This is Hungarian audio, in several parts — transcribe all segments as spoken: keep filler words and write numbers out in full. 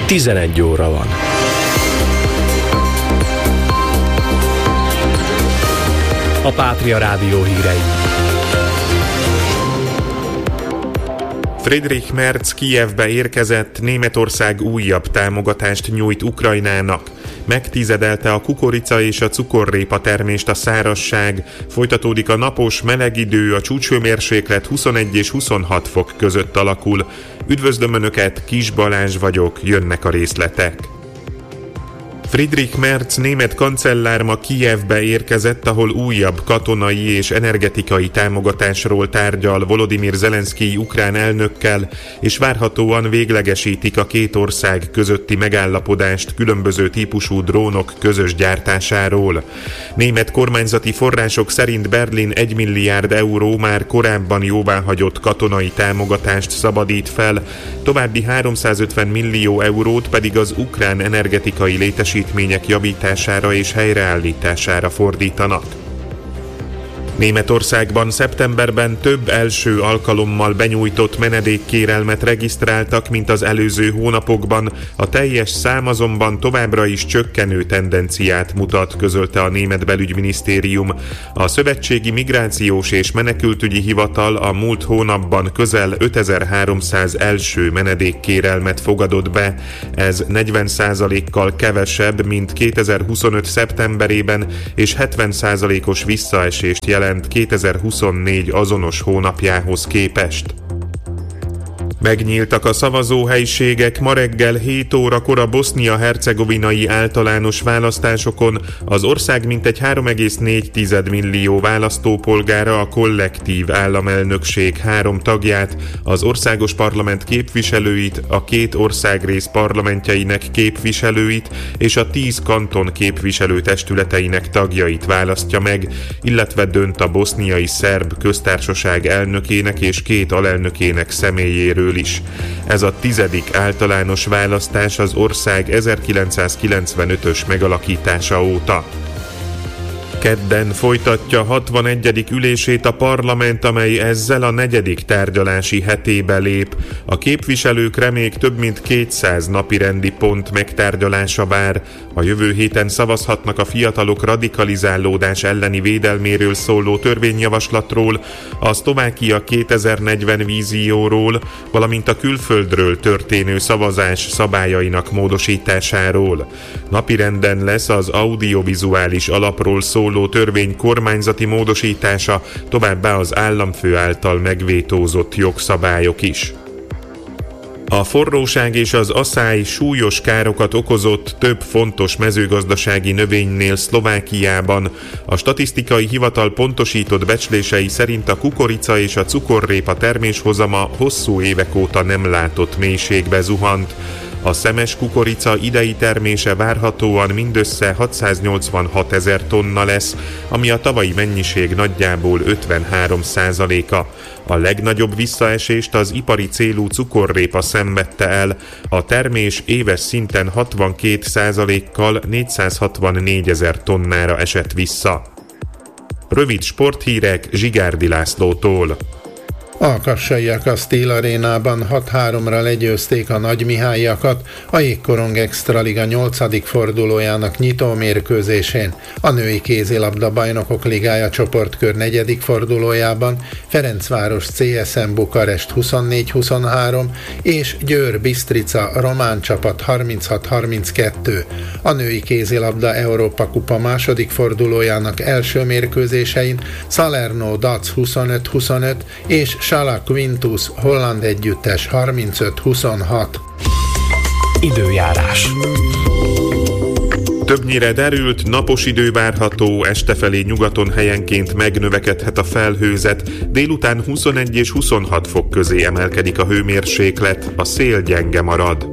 tizenegy óra van. A Pátria Rádió hírei. Friedrich Merz Kijevbe érkezett, Németország újabb támogatást nyújt Ukrajnának. Megtizedelte a kukorica és a cukorrépa termést a szárazság, folytatódik a napos, meleg idő, a csúcshőmérséklet huszonegy és huszonhat fok között alakul. Üdvözlöm Önöket, Kis Balázs vagyok, jönnek a részletek. Friedrich Merz német kancellár ma Kijevbe érkezett, ahol újabb katonai és energetikai támogatásról tárgyal Volodymyr Zelenszkij ukrán elnökkel, és várhatóan véglegesítik a két ország közötti megállapodást különböző típusú drónok közös gyártásáról. Német kormányzati források szerint Berlin egy milliárd euró már korábban jóváhagyott katonai támogatást szabadít fel, további háromszázötven millió eurót pedig az ukrán energetikai létesítmények javítására és helyreállítására fordítanak. Németországban szeptemberben több első alkalommal benyújtott menedékkérelmet regisztráltak, mint az előző hónapokban, a teljes szám azonban továbbra is csökkenő tendenciát mutat, közölte a német belügyminisztérium. A Szövetségi Migrációs és Menekültügyi Hivatal a múlt hónapban közel ötezer-háromszáz első menedékkérelmet fogadott be, ez negyven százalékkal kevesebb, mint kétezer-huszonöt szeptemberében, és hetven százalékos visszaesést jelent kétezer-huszonnégy azonos hónapjához képest. Megnyíltak a szavazóhelyiségek ma reggel hét órakor a bosznia-hercegovinai általános választásokon. Az ország mintegy három egész négy millió választópolgára a kollektív államelnökség három tagját, az országos parlament képviselőit, a két országrész parlamentjeinek képviselőit és a tíz kanton képviselőtestületeinek tagjait választja meg, illetve dönt a boszniai szerb köztársaság elnökének és két alelnökének személyéről is. Ez a tizedik általános választás az ország ezerkilencszázkilencvenötös megalakítása óta. Kedden folytatja hatvanegyedik ülését a parlament, amely ezzel a negyedik tárgyalási hetébe lép. A képviselőkre még több mint kétszáz napirendi pont megtárgyalása vár. A jövő héten szavazhatnak a fiatalok radikalizálódás elleni védelméről szóló törvényjavaslatról, a Szlovákia kétezer-negyven vízióról, valamint a külföldről történő szavazás szabályainak módosításáról. Napirenden lesz az audiovizuális alapról szóló törvény kormányzati módosítása, továbbá az államfő által megvétózott jogszabályok is. A forróság és az aszály súlyos károkat okozott több fontos mezőgazdasági növénynél Szlovákiában. A statisztikai hivatal pontosított becslései szerint a kukorica és a cukorrépa terméshozama hosszú évek óta nem látott mélységbe zuhant. A szemes kukorica idei termése várhatóan mindössze hatszáznyolcvanhat ezer tonna lesz, ami a tavalyi mennyiség nagyjából ötvenhárom százaléka. A legnagyobb visszaesést az ipari célú cukorrépa szenvedte el. A termés éves szinten hatvankét százalékkal négyszázhatvannégy ezer tonnára esett vissza. Rövid sporthírek Zsigárdi Lászlótól. A kassaiak a Steel Arénában hat háromra legyőzték a nagymihályiakat a Jégkorong Extraliga nyolcadik fordulójának nyitó mérkőzésén. A női kézilabda bajnokok ligája csoportkör negyedik fordulójában Ferencváros cé es em Bukarest huszonnégy huszonhárom és Győr Bistrica román csapat harminchat harminckettő. A női kézilabda Európa kupa második fordulójának első mérkőzésein Salerno Dac huszonöt huszonöt és Sala Quintus holland együttes harmincöt huszonhat. Időjárás. Többnyire derült, napos idő várható, este felé nyugaton helyenként megnövekedhet a felhőzet, délután huszonegy és huszonhat fok közé emelkedik a hőmérséklet, a szél gyenge marad.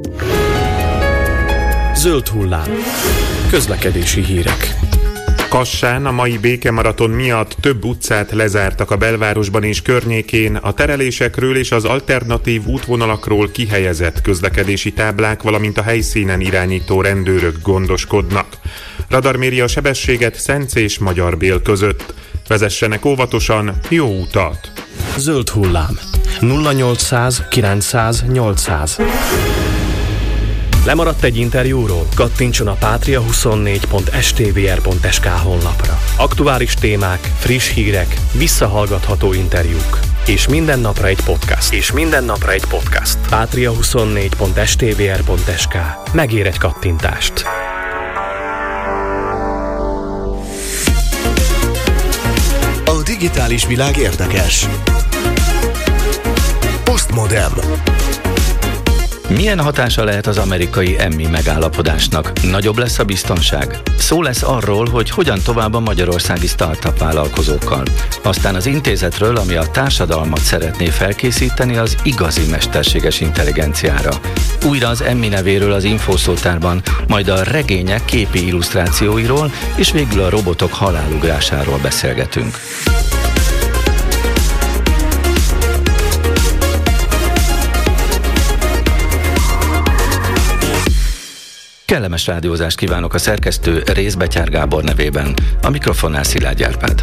Zöld hullám. Közlekedési hírek. Kassán a mai békemaraton miatt több utcát lezártak a belvárosban és környékén, a terelésekről és az alternatív útvonalakról kihelyezett közlekedési táblák, valamint a helyszínen irányító rendőrök gondoskodnak. Radar méri a sebességet Szenc és Magyarbél között. Vezessenek óvatosan, jó utat! Zöld hullám. nulla nyolcszáz kilencszáz nyolcszáz. Lemaradt egy interjúról? Kattintson a pátria huszonnégy pont s t v r pont s k honlapra. Aktuális témák, friss hírek, visszahallgatható interjúk. És minden napra egy podcast. És minden napra egy podcast. pátria huszonnégy pont s t v r pont s k. Megér egy kattintást. A digitális világ érdekes. Postmodern. Milyen hatása lehet az amerikai Emmy megállapodásnak? Nagyobb lesz a biztonság? Szó lesz arról, hogy hogyan tovább a magyarországi startup vállalkozókkal. Aztán az intézetről, ami a társadalmat szeretné felkészíteni az igazi mesterséges intelligenciára. Újra az Emmy nevéről az infószótárban, majd a regények képi illusztrációiról, és végül a robotok halálugrásáról beszélgetünk. Kellemes rádiózást kívánok a szerkesztő Rész Betyár Gábor nevében, a mikrofonnál Szilágy Árpád.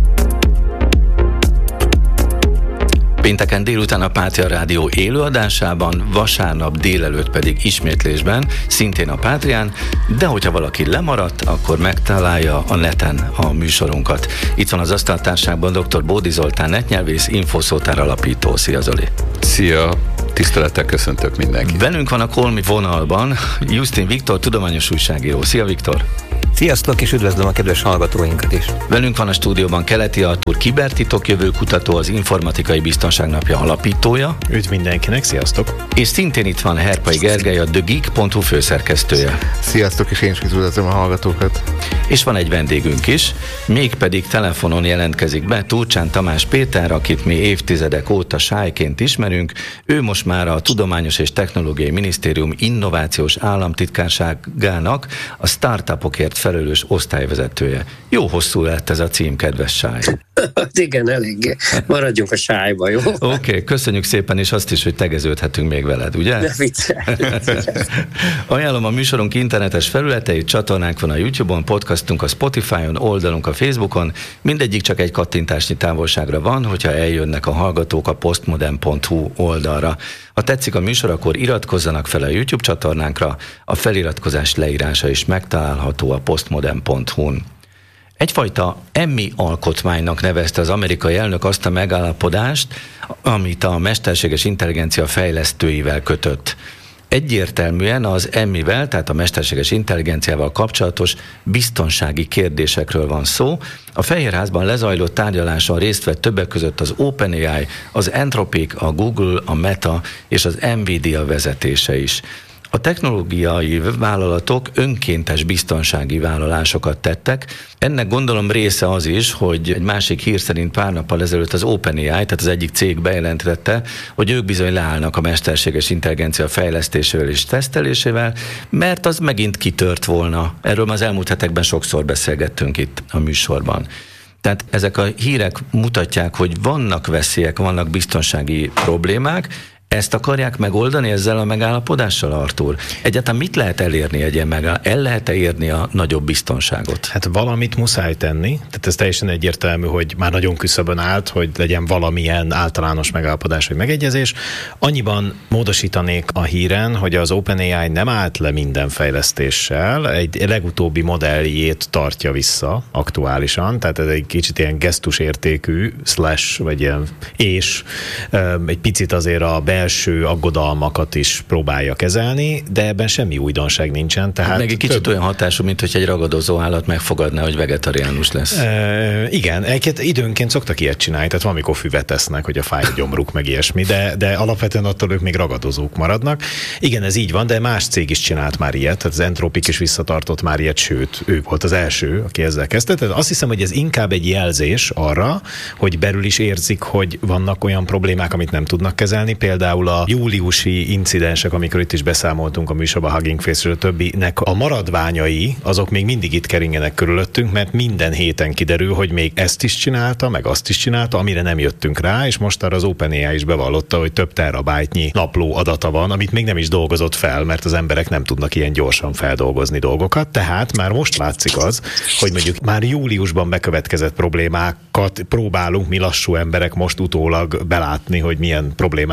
Pénteken délután a Pátria Rádió élőadásában, vasárnap délelőtt pedig ismétlésben, szintén a Pátrián, de hogyha valaki lemaradt, akkor megtalálja a neten a műsorunkat. Itt van az asztaltárságban dr. Bódi Zoltán, netnyelvész, infószótár alapító. Szia Zoli! Szia! Tisztelettel köszöntök mindenkit. Velünk van a Kolmi vonalban Justin Viktor, tudományos újságíró. Szia Viktor! Sziasztok, és üdvözlöm a kedves hallgatóinkat is. Velünk van a stúdióban Keleti Artúr, kibertitokjövő kutató, az Informatikai Biztonság Napja alapítója. Üdv mindenkinek, sziasztok! És szintén itt van Herpai Gergely, a the geek pont hu főszerkesztője. Sziasztok, és én is üdvözlöm a hallgatókat. És van egy vendégünk is, mégpedig telefonon jelentkezik be Turcsán Tamás Péter, akit mi évtizedek óta sájként ismerünk. Ő most már a Tudományos és Technológiai Minisztérium Innovációs Államtitkárságának a startupokért felelős osztályvezetője. Jó hosszú lett ez a cím, kedves Sáj. Igen, eléggé. Maradjunk a sájba, jó? Oké, okay, köszönjük szépen, és azt is, hogy tegeződhetünk még veled, ugye? Ne viccelj. Ajánlom a műsorunk internetes felületeit, csatornánk van a YouTube-on, podcastunk a Spotify-on, oldalunk a Facebookon, mindegyik csak egy kattintásnyi távolságra van, hogyha eljönnek a hallgatók a postmodern pont hu oldalra. Ha tetszik a műsor, akkor iratkozzanak fel a YouTube csatornánkra, a feliratkozás leírása is megtalálható a postmodern pont hu-n. Egyfajta Emmy alkotmánynak nevezte az amerikai elnök azt a megállapodást, amit a mesterséges intelligencia fejlesztőivel kötött. Egyértelműen az Emmyvel, tehát a mesterséges intelligenciával kapcsolatos biztonsági kérdésekről van szó. A Fehérházban lezajlott tárgyaláson részt vett többek között az OpenAI, az Anthropic, a Google, a Meta és az Nvidia vezetése is. A technológiai vállalatok önkéntes biztonsági vállalásokat tettek. Ennek gondolom része az is, hogy egy másik hír szerint pár nappal ezelőtt az OpenAI, tehát az egyik cég bejelentette, hogy ők bizony leállnak a mesterséges intelligencia fejlesztésével és tesztelésével, mert az megint kitört volna. Erről az elmúlt hetekben sokszor beszélgettünk itt a műsorban. Tehát ezek a hírek mutatják, hogy vannak veszélyek, vannak biztonsági problémák. Ezt akarják megoldani ezzel a megállapodással, Artúr? Egyáltalán mit lehet elérni egy ilyen megállapodással? El lehet-e érni a nagyobb biztonságot? Hát valamit muszáj tenni, tehát ez teljesen egyértelmű, hogy már nagyon küszöbön állt, hogy legyen valamilyen általános megállapodás vagy megegyezés. Annyiban módosítanék a híren, hogy az OpenAI nem állt le minden fejlesztéssel, egy legutóbbi modelljét tartja vissza aktuálisan, tehát ez egy kicsit ilyen gesztusértékű, slash, vagy ilyen és egy picit azért a belső aggodalmakat is próbálja kezelni, de ebben semmi újdonság nincsen. Tehát meg egy kicsit több... olyan hatású, mint hogy egy ragadozó állat megfogadná, hogy vegetariánus lesz. E, igen, egyébként időnként szoktak ilyet csinálni, tehát valamikor füvet tesznek, hogy a fáj a gyomruk, meg ilyesmi, de, de alapvetően attól ők még ragadozók maradnak. Igen, ez így van, de más cég is csinált már ilyet, tehát az Anthropic is visszatartott már ilyet, sőt, ő volt az első, aki ezzel kezdte. Tehát azt hiszem, hogy ez inkább egy jelzés arra, hogy belül is érzik, hogy vannak olyan problémák, amit nem tudnak kezelni, például a júliusi incidensek, amikor itt is beszámoltunk a műsorban, Hugging Face és a többinek a maradványai, azok még mindig itt keringenek körülöttünk, mert minden héten kiderül, hogy még ezt is csinálta, meg azt is csinálta, amire nem jöttünk rá, és most arra az OpenAI is bevallotta, hogy több terabájtnyi napló adata van, amit még nem is dolgozott fel, mert az emberek nem tudnak ilyen gyorsan feldolgozni dolgokat. Tehát már most látszik az, hogy mondjuk már júliusban bekövetkezett problémákat próbálunk mi lassú emberek most utólag belátni, hogy milyen problémák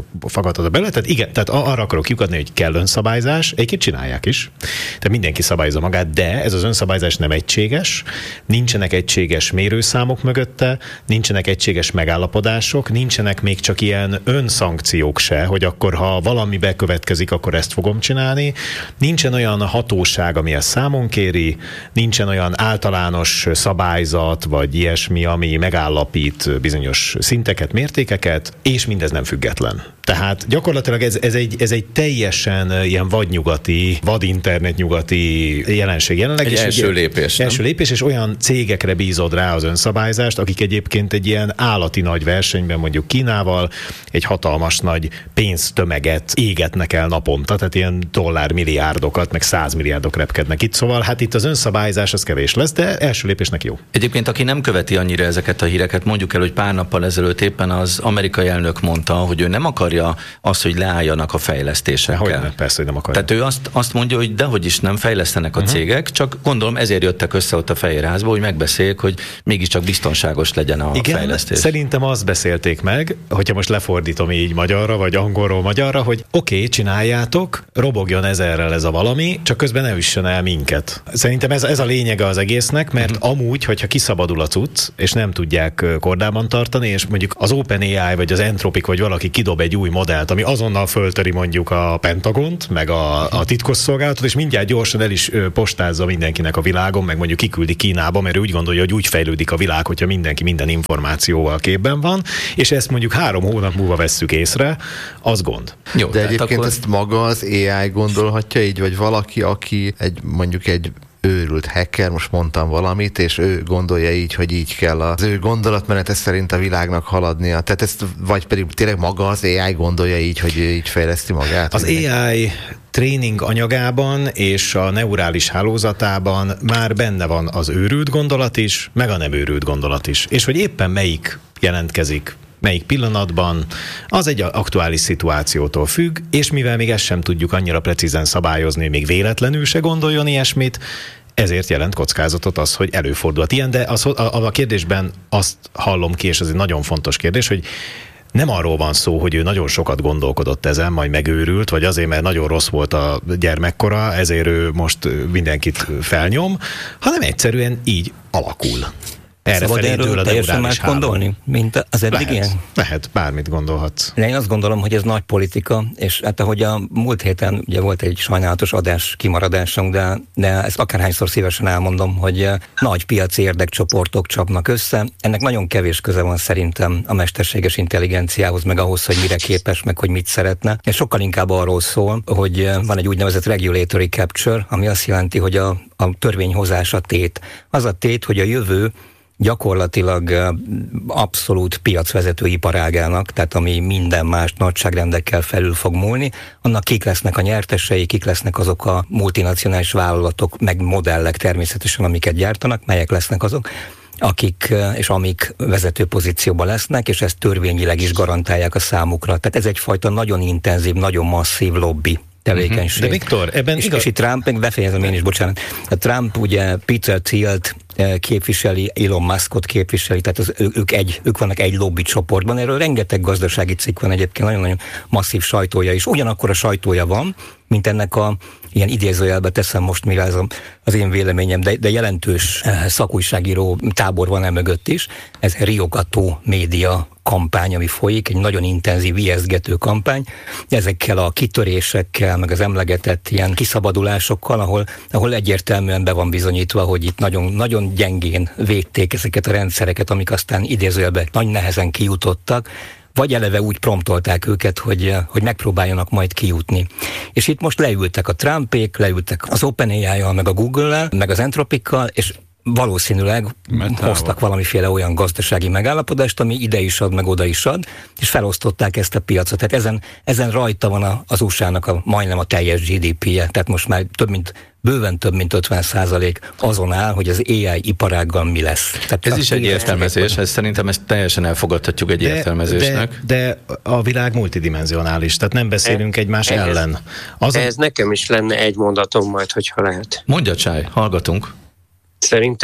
fogadhat a belületet. Igen, tehát arra akarok kiukadni, hogy kell önszabályzás, egyébként csinálják is. Tehát mindenki szabályozza magát, de ez az önszabályzás nem egységes, nincsenek egységes mérőszámok mögötte, nincsenek egységes megállapodások, nincsenek még csak ilyen önszankciók se, hogy akkor ha valami bekövetkezik, akkor ezt fogom csinálni. Nincsen olyan hatóság, ami ezt számon kéri, nincsen olyan általános szabályzat, vagy ilyesmi, ami megállapít bizonyos szinteket, mértékeket, és mindez nem független. Tehát gyakorlatilag ez, ez, egy, ez egy teljesen ilyen vadnyugati, vadinternetnyugati jelenség jelenleg. Egy és első egy, lépés. Első nem? lépés, és olyan cégekre bízod rá az önszabályzást, akik egyébként egy ilyen állati nagy versenyben, mondjuk Kínával, egy hatalmas nagy pénztömeget égetnek el naponta, tehát ilyen dollármilliárdokat, meg százmilliárdok repkednek itt, szóval hát itt az önszabályzás az kevés lesz, de első lépésnek jó. Egyébként, aki nem követi annyira ezeket a híreket, mondjuk el, hogy pár nappal ezelőtt éppen az amerikai elnök mondta, hogy ő nem akarja azt, hogy leálljanak a fejlesztésekkel. Hogyne, persze, hogy nem akarja. Tehát ő azt, azt mondja, hogy dehogy is nem fejlesztenek a uh-huh. cégek, csak gondolom ezért jöttek össze ott a Fehérházba, hogy megbeszéljék, hogy mégiscsak biztonságos legyen a Igen, fejlesztés. Szerintem azt beszélték meg, hogyha most lefordítom így magyarra, vagy angolról magyarra, hogy oké, okay, csináljátok, robogjon ezerrel ez a valami, csak közben ne üssön el minket. Szerintem ez, ez a lényege az egésznek, mert uh-huh. amúgy, hogyha kiszabadul a cucc, és nem tudják kordában tartani, és mondjuk az OpenAI, vagy az Anthropic, vagy valaki kidob egy új modellt, ami azonnal föltöri mondjuk a Pentagont, meg a, a titkosszolgálatot, és mindjárt gyorsan el is postázza mindenkinek a világon, meg mondjuk kiküldi Kínába, mert ő úgy gondolja, hogy úgy fejlődik a világ, hogyha mindenki minden információval képben van, és ezt mondjuk három hónap múlva vesszük észre, az gond. Jó, de egyébként akkor... ezt maga az á i gondolhatja így, vagy valaki, aki egy mondjuk egy őrült hacker, most mondtam valamit, és ő gondolja így, hogy így kell az ő gondolatmenete szerint a világnak haladnia. Tehát ezt, vagy pedig tényleg maga az á i gondolja így, hogy így fejleszti magát? Az á i tréning anyagában és a neurális hálózatában már benne van az őrült gondolat is, meg a nem őrült gondolat is. És hogy éppen melyik jelentkezik, melyik pillanatban, az egy aktuális szituációtól függ, és mivel még ezt sem tudjuk annyira precízen szabályozni, még véletlenül se gondoljon ilyesmit, ezért jelent kockázatot az, hogy előfordulhat ilyen, de az, a, a kérdésben azt hallom ki, és ez egy nagyon fontos kérdés, hogy nem arról van szó, hogy ő nagyon sokat gondolkodott ezen, majd megőrült, vagy azért, mert nagyon rossz volt a gyermekkora, ezért ő most mindenkit felnyom, hanem egyszerűen így alakul. Erre Szabad erről teljesen más gondolni, mint az eddig ilyen? Lehet, bármit gondolhatsz. De én azt gondolom, hogy ez nagy politika, és hát ahogy a múlt héten ugye volt egy sajnálatos adás kimaradásunk, de, de ezt akárhányszor szívesen elmondom, hogy nagy piaci érdekcsoportok csapnak össze. Ennek nagyon kevés köze van szerintem a mesterséges intelligenciához, meg ahhoz, hogy mire képes, meg hogy mit szeretne. És sokkal inkább arról szól, hogy van egy úgynevezett regulatory capture, ami azt jelenti, hogy a, a törvényhozás a tét. Az a tét, hogy a jövő gyakorlatilag abszolút piacvezető iparágának, tehát ami minden más nagyságrendekkel felül fog múlni, annak kik lesznek a nyertesei, kik lesznek azok a multinacionális vállalatok, meg modellek természetesen, amiket gyártanak, melyek lesznek azok, akik és amik vezető pozícióban lesznek, és ezt törvényileg is garantálják a számukra. Tehát ez egyfajta nagyon intenzív, nagyon masszív lobby tevékenység. De Viktor, ebben és, igaz... és itt Trump, meg befejezem én is, bocsánat. A Trump ugye Peter Thielt képviseli, Elon Muskot képviseli, tehát az, ők, egy, ők vannak egy lobby csoportban. Erről rengeteg gazdasági cikk van egyébként, nagyon-nagyon masszív sajtója is. Ugyanakkor a sajtója van, mint ennek a ilyen idézőjelbe teszem most, mire ez az én véleményem, de, de jelentős szakújságíró tábor van e mögött is. Ez riogató média kampány, ami folyik, egy nagyon intenzív, ijesztgető kampány, ezekkel a kitörésekkel, meg az emlegetett ilyen kiszabadulásokkal, ahol, ahol egyértelműen be van bizonyítva, hogy itt nagyon, nagyon gyengén védték ezeket a rendszereket, amik aztán idézőjelben nagy nehezen kijutottak, vagy eleve úgy promptolták őket, hogy, hogy megpróbáljanak majd kijutni. És itt most leültek a Trumpék, leültek az OpenAI-jal, meg a Google-lel, meg az Anthropikkal, és valószínűleg Mentával. hoztak valamiféle olyan gazdasági megállapodást, ami ide is ad, meg oda is ad, és felosztották ezt a piacot. Tehát ezen, ezen rajta van az u es á-nak a, majdnem a teljes gé dé pé-je, tehát most már több mint bőven több mint ötven százalék azon áll, hogy az á i iparággal mi lesz. Tehát ez is egy értelmezés, ez szerintem ezt teljesen elfogadhatjuk egy de, értelmezésnek. De, de a világ multidimensionális, tehát nem beszélünk e, egymás ehhez, ellen. Azon... Ez nekem is lenne egy mondatom majd, hogyha lehet. Mondja, Csáj, hallgatunk. Szerintem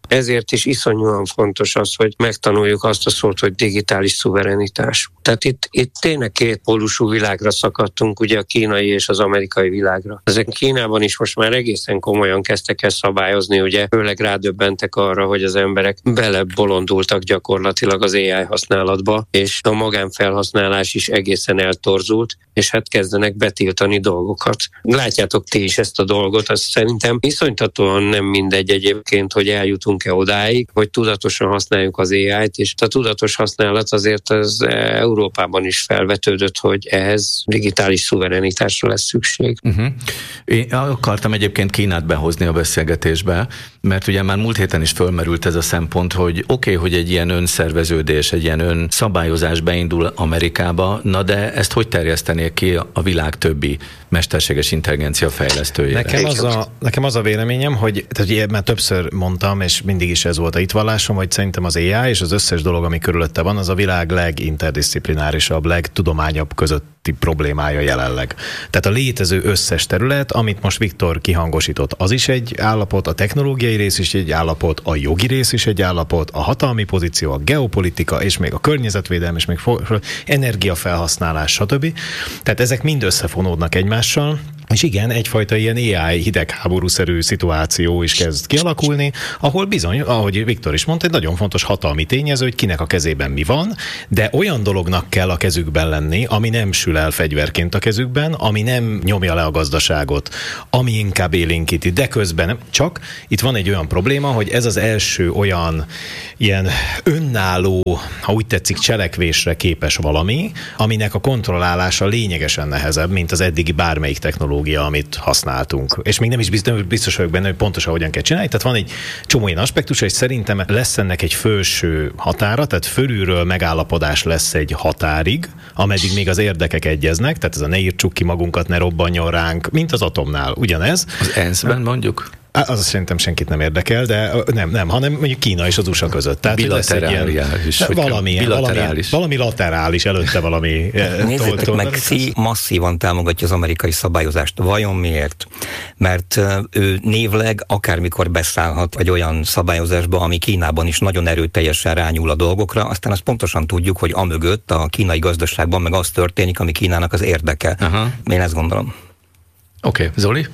Ezért is iszonyúan fontos az, hogy megtanuljuk azt a szót, hogy digitális szuverenitás. Tehát itt, itt tényleg két pólusú világra szakadtunk, ugye a kínai és az amerikai világra. Ezek Kínában is most már egészen komolyan kezdtek el szabályozni, ugye főleg rádöbbentek arra, hogy az emberek belebolondultak gyakorlatilag az á i használatba, és a magánfelhasználás is egészen eltorzult, és hát kezdenek betiltani dolgokat. Látjátok ti is ezt a dolgot, azt szerintem iszonytatóan nem mindegy egyébként, hogy eljutunk-e odáig, hogy tudatosan használjuk az á í-t, és a tudatos használat azért az Európában is felvetődött, hogy ehhez digitális szuverenitásra lesz szükség. Uh-huh. Én akartam egyébként Kínát behozni a beszélgetésbe, mert ugye már múlt héten is fölmerült ez a szempont, hogy oké, okay, hogy egy ilyen önszerveződés, egy ilyen önszabályozás beindul Amerikába, na de ezt hogy terjesztenék ki a világ többi mesterséges intelligencia fejlesztőjére? Nekem az a, nekem az a véleményem, hogy tehát már többször mondtam, és mindig is ez volt a hitvallásom, hogy szerintem az á i és az összes dolog, ami körülötte van, az a világ leginterdisziplinárisabb, legtudományabb közötti problémája jelenleg. Tehát a létező összes terület, amit most Viktor kihangosított, az is egy állapot, a technológiai rész is egy állapot, a jogi rész is egy állapot, a hatalmi pozíció, a geopolitika, és még a környezetvédelem, és még energiafelhasználás, stb. Tehát ezek mind összefonódnak egymással, és igen, egyfajta ilyen á i hidegháborúszerű szituáció is kezd kialakulni, ahol bizony, ahogy Viktor is mondta, egy nagyon fontos hatalmi tényező, hogy kinek a kezében mi van, de olyan dolognak kell a kezükben lenni, ami nem sül el fegyverként a kezükben, ami nem nyomja le a gazdaságot, ami inkább élénkíti, de közben nem. Csak itt van egy olyan probléma, hogy ez az első olyan ilyen önálló, ha úgy tetszik, cselekvésre képes valami, aminek a kontrollálása lényegesen nehezebb, mint az eddigi bármelyik technológia, amit használtunk. És még nem is biztos, biztos vagyok benne, hogy pontosan hogyan kell csinálni. Tehát van egy csomó ilyen aspektus, és szerintem lesz ennek egy felső határa, tehát fölülről megállapodás lesz egy határig, ameddig még az érdekek egyeznek, tehát ez a ne írtsuk ki magunkat, ne robbanjon ránk, mint az atomnál. Ugyanez. Az ENSZ-ben mondjuk? Az szerintem senkit nem érdekel, de nem, nem, hanem mondjuk Kína és az u es á között. Tehát bilaterális. Valami, valami, valami laterális, előtte valami... Nézzétek tol- meg, Xi masszívan támogatja az amerikai szabályozást. Vajon miért? Mert ő névleg akármikor beszállhat egy olyan szabályozásba, ami Kínában is nagyon erőteljesen rányúl a dolgokra, aztán azt pontosan tudjuk, hogy amögött a kínai gazdaságban meg az történik, ami Kínának az érdeke. Aha. Én ezt gondolom. Oké, okay. Zoli?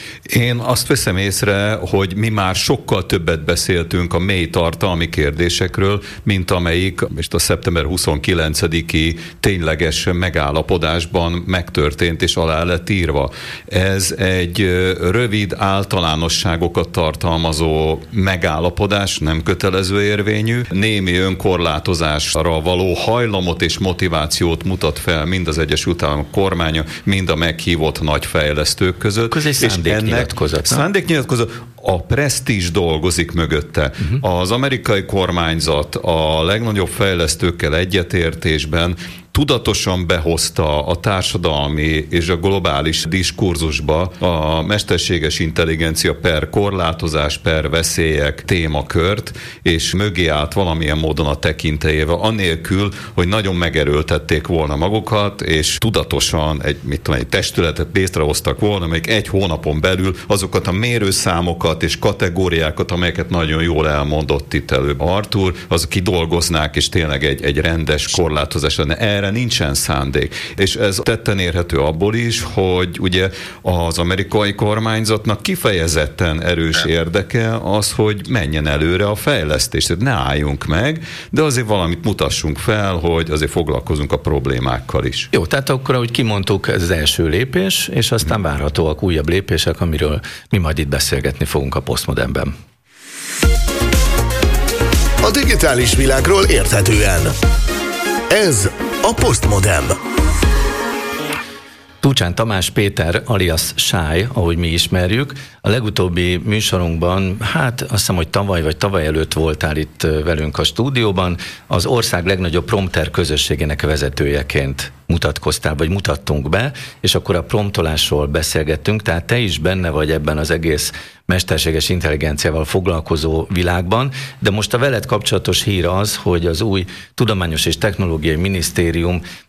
Én azt veszem észre, hogy mi már sokkal többet beszéltünk a mély tartalmi kérdésekről, mint amelyik most a szeptember huszonkilencediki tényleges megállapodásban megtörtént és alá lett írva. Ez egy rövid általánosságokat tartalmazó megállapodás, nem kötelező érvényű, némi önkorlátozásra való hajlamot és motivációt mutat fel mind az Egyesült Államok kormánya, mind a meghívott nagy fejlesztők között. Ez egy szándéknyilatkozat. Szándéknyilatkozat. A presztízs dolgozik mögötte. Uh-huh. Az amerikai kormányzat a legnagyobb fejlesztőkkel egyetértésben tudatosan behozta a társadalmi és a globális diskurzusba a mesterséges intelligencia per korlátozás, per veszélyek témakört, és mögé állt valamilyen módon a tekintélyével, anélkül, hogy nagyon megerőltették volna magukat, és tudatosan egy, mit tudom, egy testületet létrehoztak volna, amelyik egy hónapon belül azokat a mérőszámokat és kategóriákat, amelyeket nagyon jól elmondott itt előbb Artur, azok kidolgoznák, és tényleg egy, egy rendes korlátozás lenne. Erre nincsen szándék. És ez tetten érhető abból is, hogy ugye az amerikai kormányzatnak kifejezetten erős érdeke az, hogy menjen előre a fejlesztés. Tehát ne álljunk meg, de azért valamit mutassunk fel, hogy azért foglalkozunk a problémákkal is. Jó, tehát akkor, ahogy kimondtuk, ez az első lépés, és aztán várhatóak újabb lépések, amiről mi majd itt beszélgetni fogunk a Postmodernben. A digitális világról érthetően. Ez a Postmodern. Túcsán Tamás Péter alias Sáj, ahogy mi ismerjük, a legutóbbi műsorunkban, hát azt hiszem, hogy tavaly vagy tavaly előtt voltál itt velünk a stúdióban, az ország legnagyobb prompter közösségének vezetőjeként mutatkoztál, vagy mutattunk be, és akkor a promptolásról beszélgettünk, tehát te is benne vagy ebben az egész mesterséges intelligenciával foglalkozó világban, de most a veled kapcsolatos hír az, hogy az új Tudományos és Technológiai Minisztérium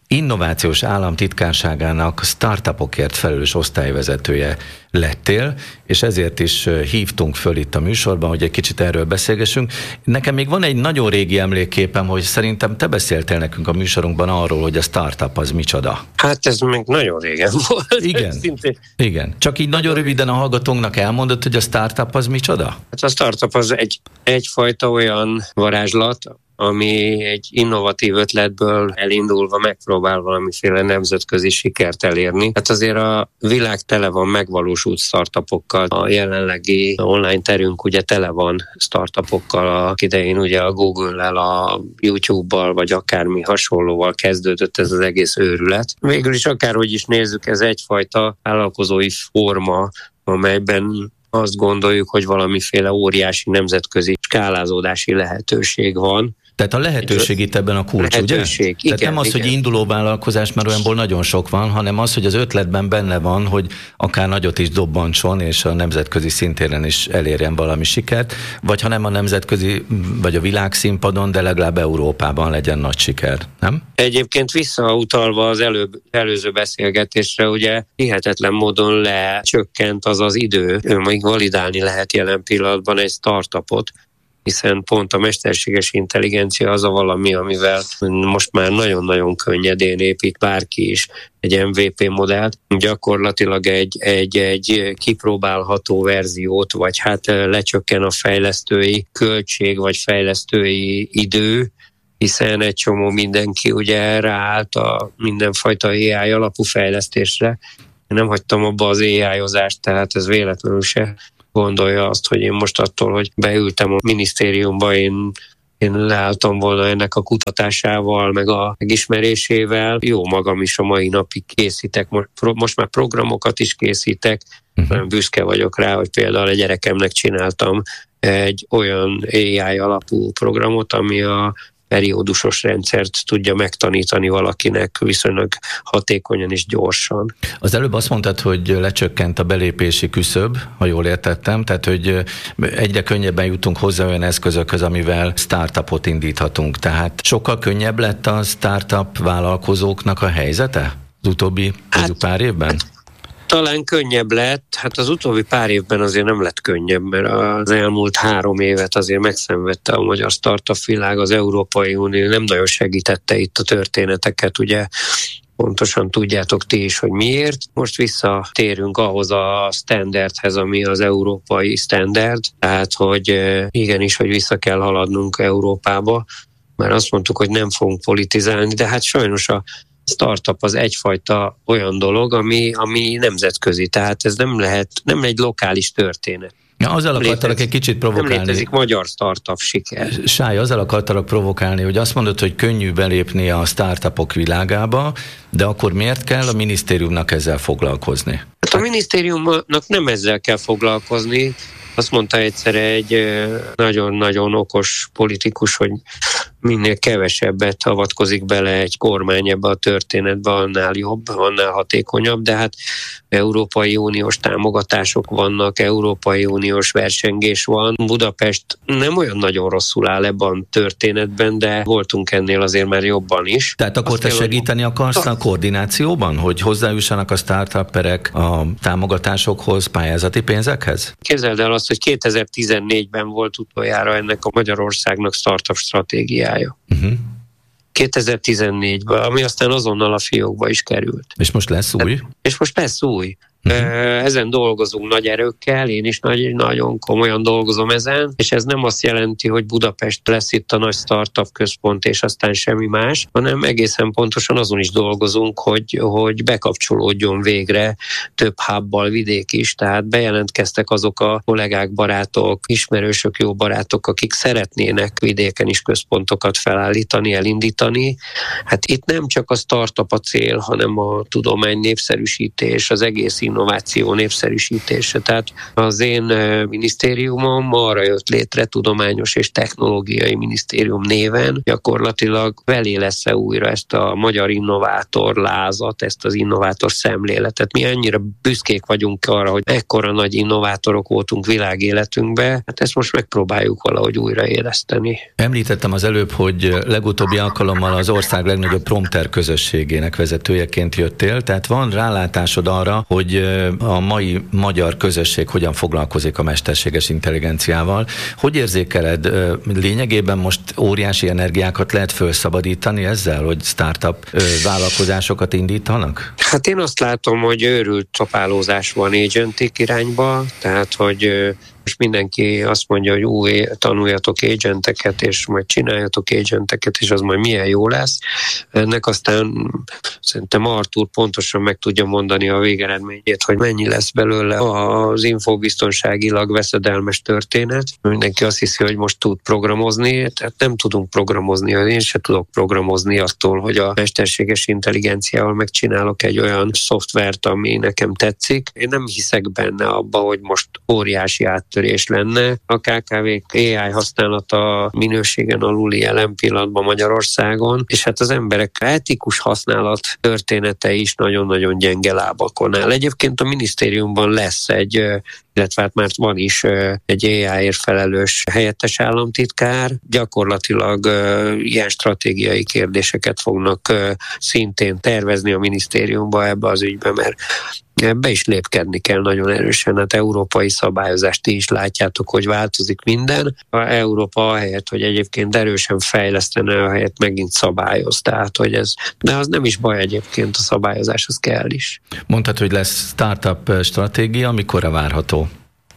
innovációs államtitkárságának startupokért felelős osztályvezetője lettél, és ezért is hívtunk föl itt a műsorban, hogy egy kicsit erről beszélgessünk. Nekem még van egy nagyon régi emlékképem, hogy szerintem te beszéltél nekünk a műsorunkban arról, hogy a startup az micsoda. Hát ez még nagyon régen volt. Igen, szintén. Igen. Csak így nagyon röviden a hallgatónknak elmondod, hogy a startup az micsoda? Hát a startup az egy, egyfajta olyan varázslat, ami egy innovatív ötletből elindulva megpróbál valamiféle nemzetközi sikert elérni. Hát azért a világ tele van megvalósult startupokkal. A jelenlegi online terünk ugye tele van startupokkal. A idején ugye a Google-lel, a YouTube-bal, vagy akármi hasonlóval kezdődött ez az egész őrület. Végül is akárhogy is nézzük, ez egyfajta vállalkozói forma, amelyben azt gondoljuk, hogy valamiféle óriási nemzetközi skálázódási lehetőség van. Tehát a lehetőség itt ebben a kulcs, lehetőség, ugye? Igen, Tehát nem az, igen. hogy induló vállalkozás, mert olyanból nagyon sok van, hanem az, hogy az ötletben benne van, hogy akár nagyot is dobbantson, és a nemzetközi szintéren is elérjen valami sikert, vagy ha nem a nemzetközi, vagy a világszínpadon, de legalább Európában legyen nagy siker, nem? Egyébként visszautalva az előbb, előző beszélgetésre, ugye hihetetlen módon lecsökkent az az idő, még validálni lehet jelen pillanatban egy startupot, hiszen pont a mesterséges intelligencia az a valami, amivel most már nagyon-nagyon könnyedén épít bárki is egy em vé pé modellt. Gyakorlatilag egy, egy, egy kipróbálható verziót, vagy hát lecsökken a fejlesztői költség, vagy fejlesztői idő, hiszen egy csomó mindenki ugye ráállt a mindenfajta á i alapú fejlesztésre. Nem hagytam abba az á i-ozást, tehát ez véletlenül se gondolja azt, hogy én most attól, hogy beültem a minisztériumba, én, én leálltam volna ennek a kutatásával, meg a megismerésével. Jó magam is a mai napig készítek, most már programokat is készítek, nagyon büszke vagyok rá, hogy például a gyerekemnek csináltam egy olyan á i alapú programot, ami a periódusos rendszert tudja megtanítani valakinek viszonylag hatékonyan és gyorsan. Az előbb azt mondtad, hogy lecsökkent a belépési küszöb, ha jól értettem, tehát hogy egyre könnyebben jutunk hozzá olyan eszközökhöz, amivel startupot indíthatunk. Tehát sokkal könnyebb lett a startup vállalkozóknak a helyzete az utóbbi hát, pár évben? Hát, talán könnyebb lett, hát az utóbbi pár évben azért nem lett könnyebb, mert az elmúlt három évet azért megszenvedte a magyar startup világ, az Európai Unió nem nagyon segítette itt a történeteket, ugye pontosan tudjátok ti is, hogy miért. Most visszatérünk ahhoz a standardhez, ami az európai standard, tehát hogy igenis, hogy vissza kell haladnunk Európába, mert azt mondtuk, hogy nem fogunk politizálni, de hát sajnos a startup az egyfajta olyan dolog, ami, ami nemzetközi, tehát ez nem lehet, nem egy lokális történet. Ja, azzal akartalak egy kicsit provokálni. Nem létezik magyar startup siker. Sáj, azzal akartalak provokálni, hogy azt mondod, hogy könnyű belépni a startupok világába, de akkor miért kell a minisztériumnak ezzel foglalkozni? Hát a minisztériumnak nem ezzel kell foglalkozni. Azt mondta egyszer egy nagyon-nagyon okos politikus, hogy minél kevesebbet avatkozik bele egy kormány ebbe a történetbe, annál jobb, annál hatékonyabb, de hát Európai Uniós támogatások vannak, Európai Uniós versengés van. Budapest nem olyan nagyon rosszul áll ebben a történetben, de voltunk ennél azért már jobban is. Tehát akkor te segíteni akarsz a koordinációban, hogy hozzájussanak a startuperek a támogatásokhoz, pályázati pénzekhez? Képzeld el azt, hogy kétezer-tizennégyben volt utoljára ennek a Magyarországnak startup stratégiája. Uh-huh. kétezer-tizennégyben, ami aztán azonnal a fiókba is került. És most lesz új? És most lesz új. Uh-huh. Ezen dolgozunk nagy erőkkel, én is nagy, nagyon komolyan dolgozom ezen, és ez nem azt jelenti, hogy Budapest lesz itt a nagy startup központ, és aztán semmi más, hanem egészen pontosan azon is dolgozunk, hogy, hogy bekapcsolódjon végre több hubbal vidék is, tehát bejelentkeztek azok a kollégák, barátok, ismerősök, jó barátok, akik szeretnének vidéken is központokat felállítani, elindítani. Hát itt nem csak a startup a cél, hanem a tudomány népszerűsítés, az egész innováció népszerűsítése. Tehát az én minisztériumom arra jött létre, Tudományos és Technológiai Minisztérium néven, gyakorlatilag velé lesz újra ezt a magyar innovátor lázat, ezt az innovátor szemléletet. Mi annyira büszkék vagyunk arra, hogy ekkora nagy innovátorok voltunk világéletünkben, hát ezt most megpróbáljuk valahogy újraéleszteni. Említettem az előbb, hogy legutóbbi alkalommal az ország legnagyobb prompter közösségének vezetőjeként jöttél, tehát van rálátásod arra, hogy a mai magyar közösség hogyan foglalkozik a mesterséges intelligenciával. Hogy érzékeled? Lényegében most óriási energiákat lehet felszabadítani ezzel, hogy startup vállalkozásokat indítanak? Hát én azt látom, hogy őrült csapálózás van agentik irányba, tehát hogy most mindenki azt mondja, hogy új, tanuljatok agenteket, és majd csináljatok agenteket, és az majd milyen jó lesz. Ennek aztán szerintem Artúr pontosan meg tudja mondani a végeredményét, hogy mennyi lesz belőle az infobiztonságilag veszedelmes történet. Mindenki azt hiszi, hogy most tud programozni, tehát nem tudunk programozni, én sem tudok programozni attól, hogy a mesterséges intelligenciával megcsinálok egy olyan szoftvert, ami nekem tetszik. Én nem hiszek benne abba, hogy most óriási át törés lenne. A ká ká vék á i használata minőségen aluli jelen pillanatban Magyarországon, és hát az emberek etikus használat története is nagyon-nagyon gyenge lábakon áll. Egyébként a minisztériumban lesz egy, illetve hát már van is egy á i-ért felelős helyettes államtitkár, gyakorlatilag ilyen stratégiai kérdéseket fognak szintén tervezni a minisztériumban ebbe az ügybe, mert ebbe is lépkedni kell nagyon erősen. Hát európai szabályozást ti is látjátok, hogy változik minden. A Európa ahelyett, hogy egyébként erősen fejlesztene, ahelyett megint szabályoz. Tehát, hogy ez, de az nem is baj egyébként, a szabályozás, az kell is. Mondtad, hogy lesz startup stratégia, mikorra várható?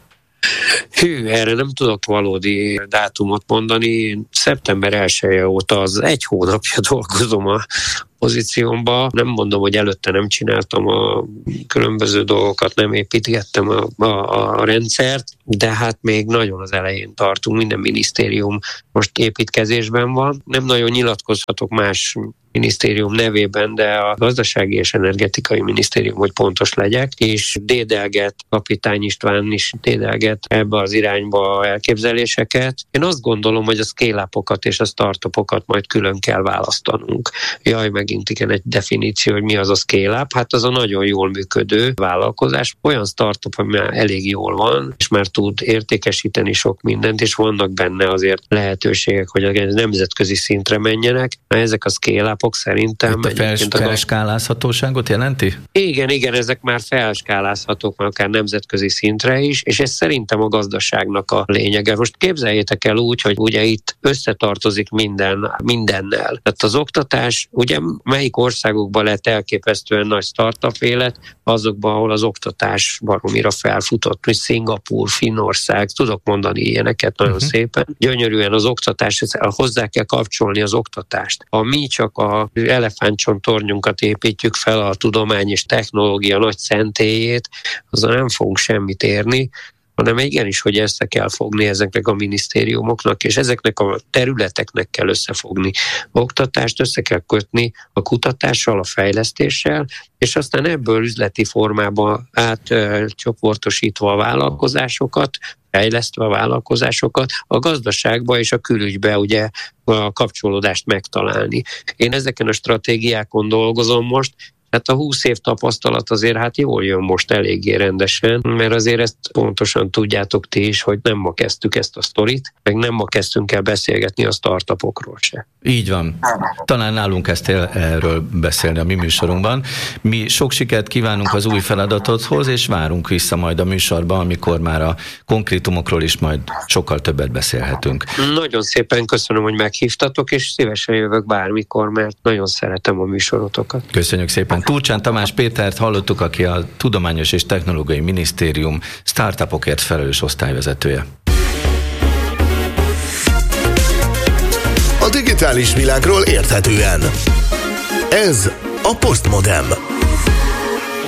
Hű, erre nem tudok valódi dátumot mondani. Szeptember elseje óta az egy hónapja dolgozom a pozíciómba. Nem mondom, hogy előtte nem csináltam a különböző dolgokat, nem építgettem a, a, a rendszert, de hát még nagyon az elején tartunk. Minden minisztérium most építkezésben van. Nem nagyon nyilatkozhatok más minisztérium nevében, de a Gazdasági és Energetikai Minisztérium, hogy pontos legyek, és dédelget, Kapitány István is dédelget ebbe az irányba elképzeléseket. Én azt gondolom, hogy a scale-upokat és a startupokat majd külön kell választanunk. Jaj, megint igen, egy definíció, hogy mi az a scale-up. Hát az a nagyon jól működő vállalkozás. Olyan startup, ami már elég jól van, és már tud értékesíteni sok mindent, és vannak benne azért lehetőségek, hogy a nemzetközi szintre menjenek. Ezek a scale-upok szerintem... Itt a felskálázhatóságot jelenti? Igen, igen, ezek már felskálázhatók, már akár nemzetközi szintre is, és ez szerintem a gazdaságnak a lényege. Most képzeljétek el úgy, hogy ugye itt összetartozik minden, mindennel. Tehát az oktatás, ugye melyik országokban lett elképesztően nagy startup élet, azokban, ahol az oktatás baromira felfutott, mint Szingapúr, Finnország, tudok mondani ilyeneket nagyon uh-huh. szépen. Gyönyörűen az oktatás, hozzá kell kapcsolni az oktatást. Ha mi csak a elefántcsontornyunkat építjük fel, a tudomány és technológia nagy szentélyét, azzal nem fogunk semmit érni, hanem igenis, hogy össze kell fogni ezeknek a minisztériumoknak, és ezeknek a területeknek kell összefogni. A oktatást össze kell kötni a kutatással, a fejlesztéssel, és aztán ebből üzleti formába átcsoportosítva a vállalkozásokat, fejlesztve a vállalkozásokat, a gazdaságba és a külügybe ugye a kapcsolódást megtalálni. Én ezeken a stratégiákon dolgozom most, hát a húsz év tapasztalat azért hát jól jön most eléggé rendesen, mert azért ezt pontosan tudjátok ti is, hogy nem ma kezdtük ezt a sztorit, meg nem ma kezdtünk el beszélgetni a startupokról se. Így van. Talán nálunk kezdtél erről beszélni a mi műsorunkban. Mi sok sikert kívánunk az új feladatodhoz, és várunk vissza majd a műsorba, amikor már a konkrétumokról is majd sokkal többet beszélhetünk. Nagyon szépen köszönöm, hogy meghívtatok, és szívesen jövök bármikor, mert nagyon szeretem a műsorotokat. Köszönjük szépen. Turcsán Tamás Pétert hallottuk, aki a Tudományos és Technológiai Minisztérium startupokért felelős osztályvezetője. A digitális világról érthetően. Ez a Postmodem.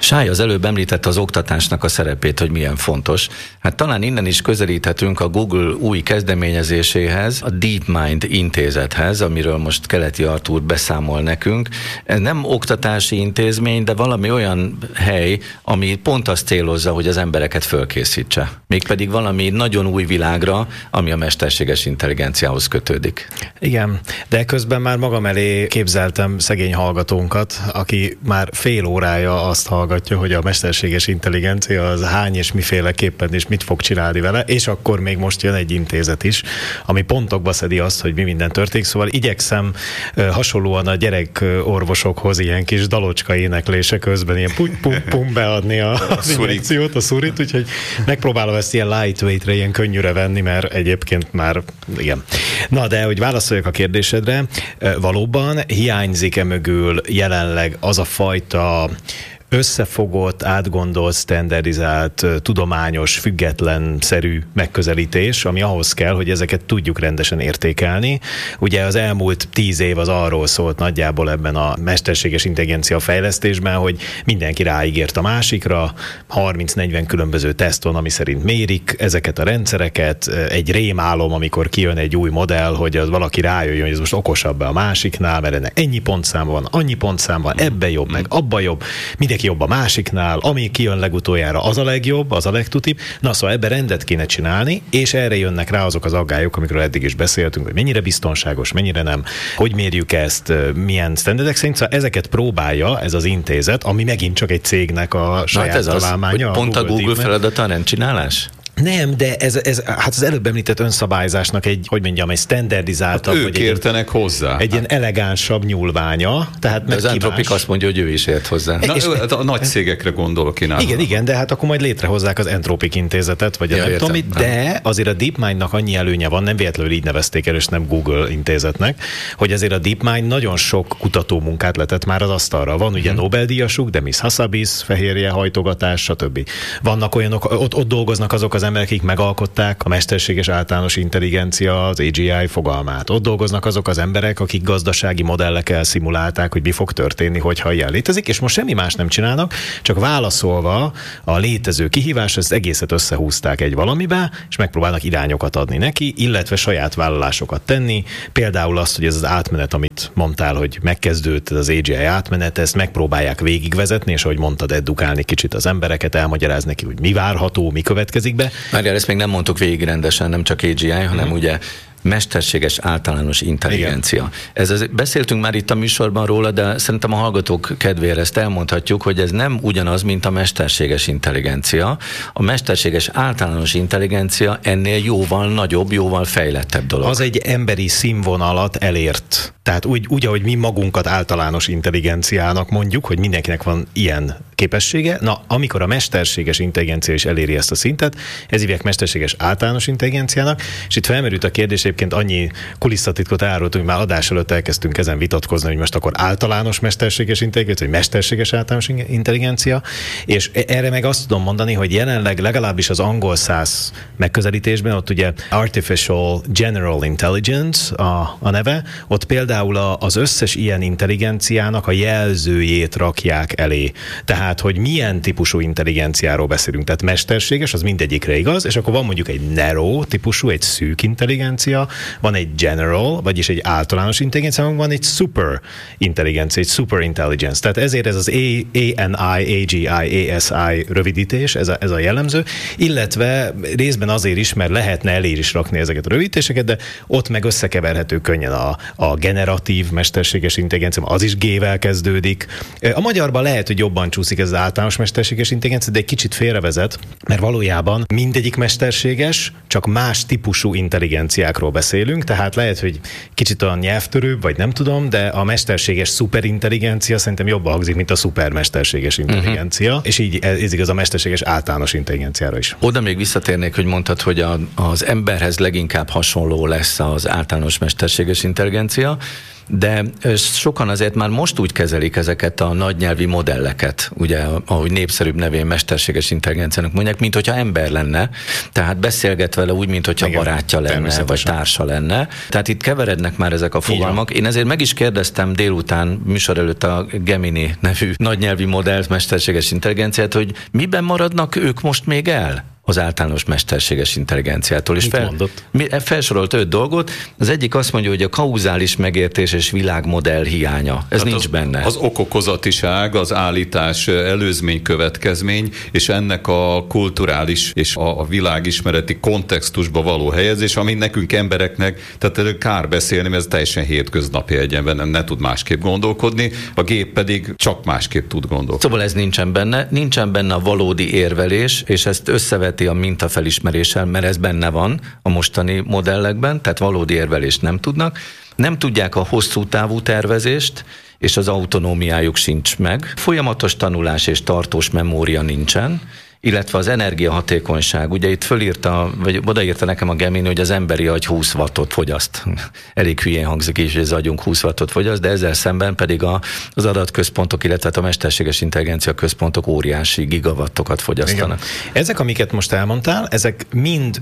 Sáj az előbb említette az oktatásnak a szerepét, hogy milyen fontos. Hát talán innen is közelíthetünk a Google új kezdeményezéséhez, a DeepMind intézethez, amiről most Keleti Artúr beszámol nekünk. Ez nem oktatási intézmény, de valami olyan hely, ami pont azt célozza, hogy az embereket fölkészítse. Mégpedig valami nagyon új világra, ami a mesterséges intelligenciához kötődik. Igen, de közben már magam elé képzeltem szegény hallgatónkat, aki már fél órája azt hallgatja, hogy a mesterséges intelligencia az hány és miféleképpen és mit fog csinálni vele, és akkor még most jön egy intézet is, ami pontokba szedi azt, hogy mi minden történik. Szóval igyekszem hasonlóan a gyerekorvosokhoz ilyen kis dalocska éneklése közben ilyen pum-pum-pum beadni a, a injekciót, a szurit, úgyhogy megpróbálom ezt ilyen lightweightre, ilyen könnyűre venni, mert egyébként már igen. Na, de hogy válaszoljak a kérdésedre, valóban hiányzik-e mögül jelenleg az a fajta összefogott, átgondolt, standardizált, tudományos, függetlenszerű megközelítés, ami ahhoz kell, hogy ezeket tudjuk rendesen értékelni. Ugye az elmúlt tíz év az arról szólt nagyjából ebben a mesterséges intelligencia fejlesztésben, hogy mindenki ráígért a másikra, harminc-negyven különböző teszt van, ami szerint mérik ezeket a rendszereket, egy rémálom, amikor kijön egy új modell, hogy az valaki rájöjjön, hogy ez most okosabb a másiknál, mert ennek ennyi pontszám van, annyi pontszám van, ebben jobb, meg abban jobb, mindenki jobb a másiknál, ami kijön legutoljára, az a legjobb, az a legtutibb. Na, szóval ebbe rendet kéne csinálni, és erre jönnek rá azok az aggályok, amikről eddig is beszéltünk, hogy mennyire biztonságos, mennyire nem, hogy mérjük ezt, milyen standardek szerint. Szóval ezeket próbálja ez az intézet, ami megint csak egy cégnek a saját hát ez találmánya. Az, pont a Google, Google feladata a rendcsinálás? Nem, de ez, ez hát az előbb említett önszabályzásnak egy, hogy mondjam, egy standardizáltabb, hát ők értenek egy, hozzá. Egy ilyen elegánsabb nyúlványa. Tehát de az Anthropic azt mondja, hogy ő is ért hozzá. Na, és a nagy cégekre gondolok én. Igen, igen, de hát akkor majd létrehozzák az Anthropic intézetet, vagy a ja, nem tudom mit, de azért a DeepMindnak annyi előnye van, nem véletlenül így nevezték el, és nem Google intézetnek, hogy azért a DeepMind nagyon sok kutatómunkát letett már az asztalra. Van ugye hmm. Nobel-díjasuk, Demis Hassabis, fehérje hajtogatás, stb. Vannak olyanok, ott, ott dolgoznak azok az emberek, akik megalkották a mesterséges általános intelligencia, az á gé i fogalmát. Ott dolgoznak azok az emberek, akik gazdasági modellekkel szimulálták, hogy mi fog történni, hogyha ilyen létezik, és most semmi más nem csinálnak, csak válaszolva a létező kihívás, ezt egészet összehúzták egy valamibe, és megpróbálnak irányokat adni neki, illetve saját vállalásokat tenni. Például azt, hogy ez az átmenet, amit mondtál, hogy megkezdődött az á gé i átmenet, ezt megpróbálják végigvezetni, és ahogy mondtad, edukálni kicsit az embereket, elmagyarázni neki, hogy mi várható, mi következik be. Várjál, ezt még nem mondtuk végig rendesen, nem csak á gé i, hanem hmm. ugye mesterséges általános intelligencia. Igen. Ez az, beszéltünk már itt a műsorban róla, de szerintem a hallgatók kedvére ezt elmondhatjuk, hogy ez nem ugyanaz, mint a mesterséges intelligencia. A mesterséges általános intelligencia ennél jóval nagyobb, jóval fejlettebb dolog. Az egy emberi színvonalat elért. Tehát úgy, úgy, ahogy mi magunkat általános intelligenciának mondjuk, hogy mindenkinek van ilyen képessége, na, amikor a mesterséges intelligencia is eléri ezt a szintet, ez hívják mesterséges általános intelligenciának, és itt felmerült a kérdés, egyébként annyi kulisszatitkot árultunk, hogy már adás előtt elkezdtünk ezen vitatkozni, hogy most akkor általános mesterséges intelligencia, vagy mesterséges általános intelligencia, és erre meg azt tudom mondani, hogy jelenleg legalábbis az angol száz megközelítésben, ott ugye Artificial General Intelligence a, a neve, ott például az összes ilyen intelligenciának a jelzőjét rakják elé. Tehát, hogy milyen típusú intelligenciáról beszélünk. Tehát mesterséges, az mindegyikre igaz, és akkor van mondjuk egy narrow típusú, egy szűk intelligencia, van egy general, vagyis egy általános intelligencia, van egy super intelligencia, egy super intelligence. Tehát ezért ez az A N I, A G I, A S I rövidítés, ez a, ez a jellemző, illetve részben azért is, mert lehetne elé is rakni ezeket a rövidítéseket, de ott meg összekeverhető könnyen a, a generatív mesterséges intelligencia, az is G-vel kezdődik. A magyarban lehet, hogy jobban csúszik ez az általános mesterséges intelligencia, de egy kicsit félrevezet, mert valójában mindegyik mesterséges, csak más típusú intelligenciákról beszélünk, tehát lehet, hogy kicsit olyan nyelvtörőbb, vagy nem tudom, de a mesterséges szuperintelligencia szerintem jobban hangzik, mint a szupermesterséges intelligencia, uh-huh. és így ez igaz a mesterséges általános intelligenciára is. Oda még visszatérnék, hogy mondtad, hogy a, az emberhez leginkább hasonló lesz az általános mesterséges intelligencia. de sokan azért már most úgy kezelik ezeket a nagynyelvi modelleket, ugye, ahogy népszerűbb nevén mesterséges intelligenciának mondják, mint hogyha ember lenne, tehát beszélget vele úgy, mint hogyha igen, barátja lenne, vagy társa lenne. Tehát itt keverednek már ezek a fogalmak. Én ezért meg is kérdeztem délután műsor előtt a Gemini nevű nagynyelvi modellt, mesterséges intelligenciát, hogy miben maradnak ők most még el az általános mesterséges intelligenciától. És fel, felsorolt öt dolgot. Az egyik azt mondja, hogy a kauzális megértés és világmodell hiánya. Ez hát nincs az, benne. Az okokozatiság, az állítás előzmény következmény, és ennek a kulturális és a világismereti kontextusba való helyezés, ami nekünk embereknek, tehát kár beszélni, mert ez teljesen hétköznapi egyenben, nem ne tud másképp gondolkodni, a gép pedig csak másképp tud gondolkodni. Szóval ez nincsen benne. Nincsen benne a valódi érvelés, és ezt összevet a mintafelismeréssel, mert ez benne van a mostani modellekben, tehát valódi érvelést nem tudnak. Nem tudják a hosszú távú tervezést, és az autonómiájuk sincs meg. Folyamatos tanulás és tartós memória nincsen, illetve az energiahatékonyság. Ugye itt fölírta, vagy odaírta nekem a Gemini, hogy az emberi agy húsz wattot fogyaszt. Elég hülyén hangzik is, hogy az agyunk húsz wattot fogyaszt, de ezzel szemben pedig a, az adatközpontok, illetve a mesterséges intelligencia központok óriási gigawattokat fogyasztanak. Igen. Ezek, amiket most elmondtál, ezek mind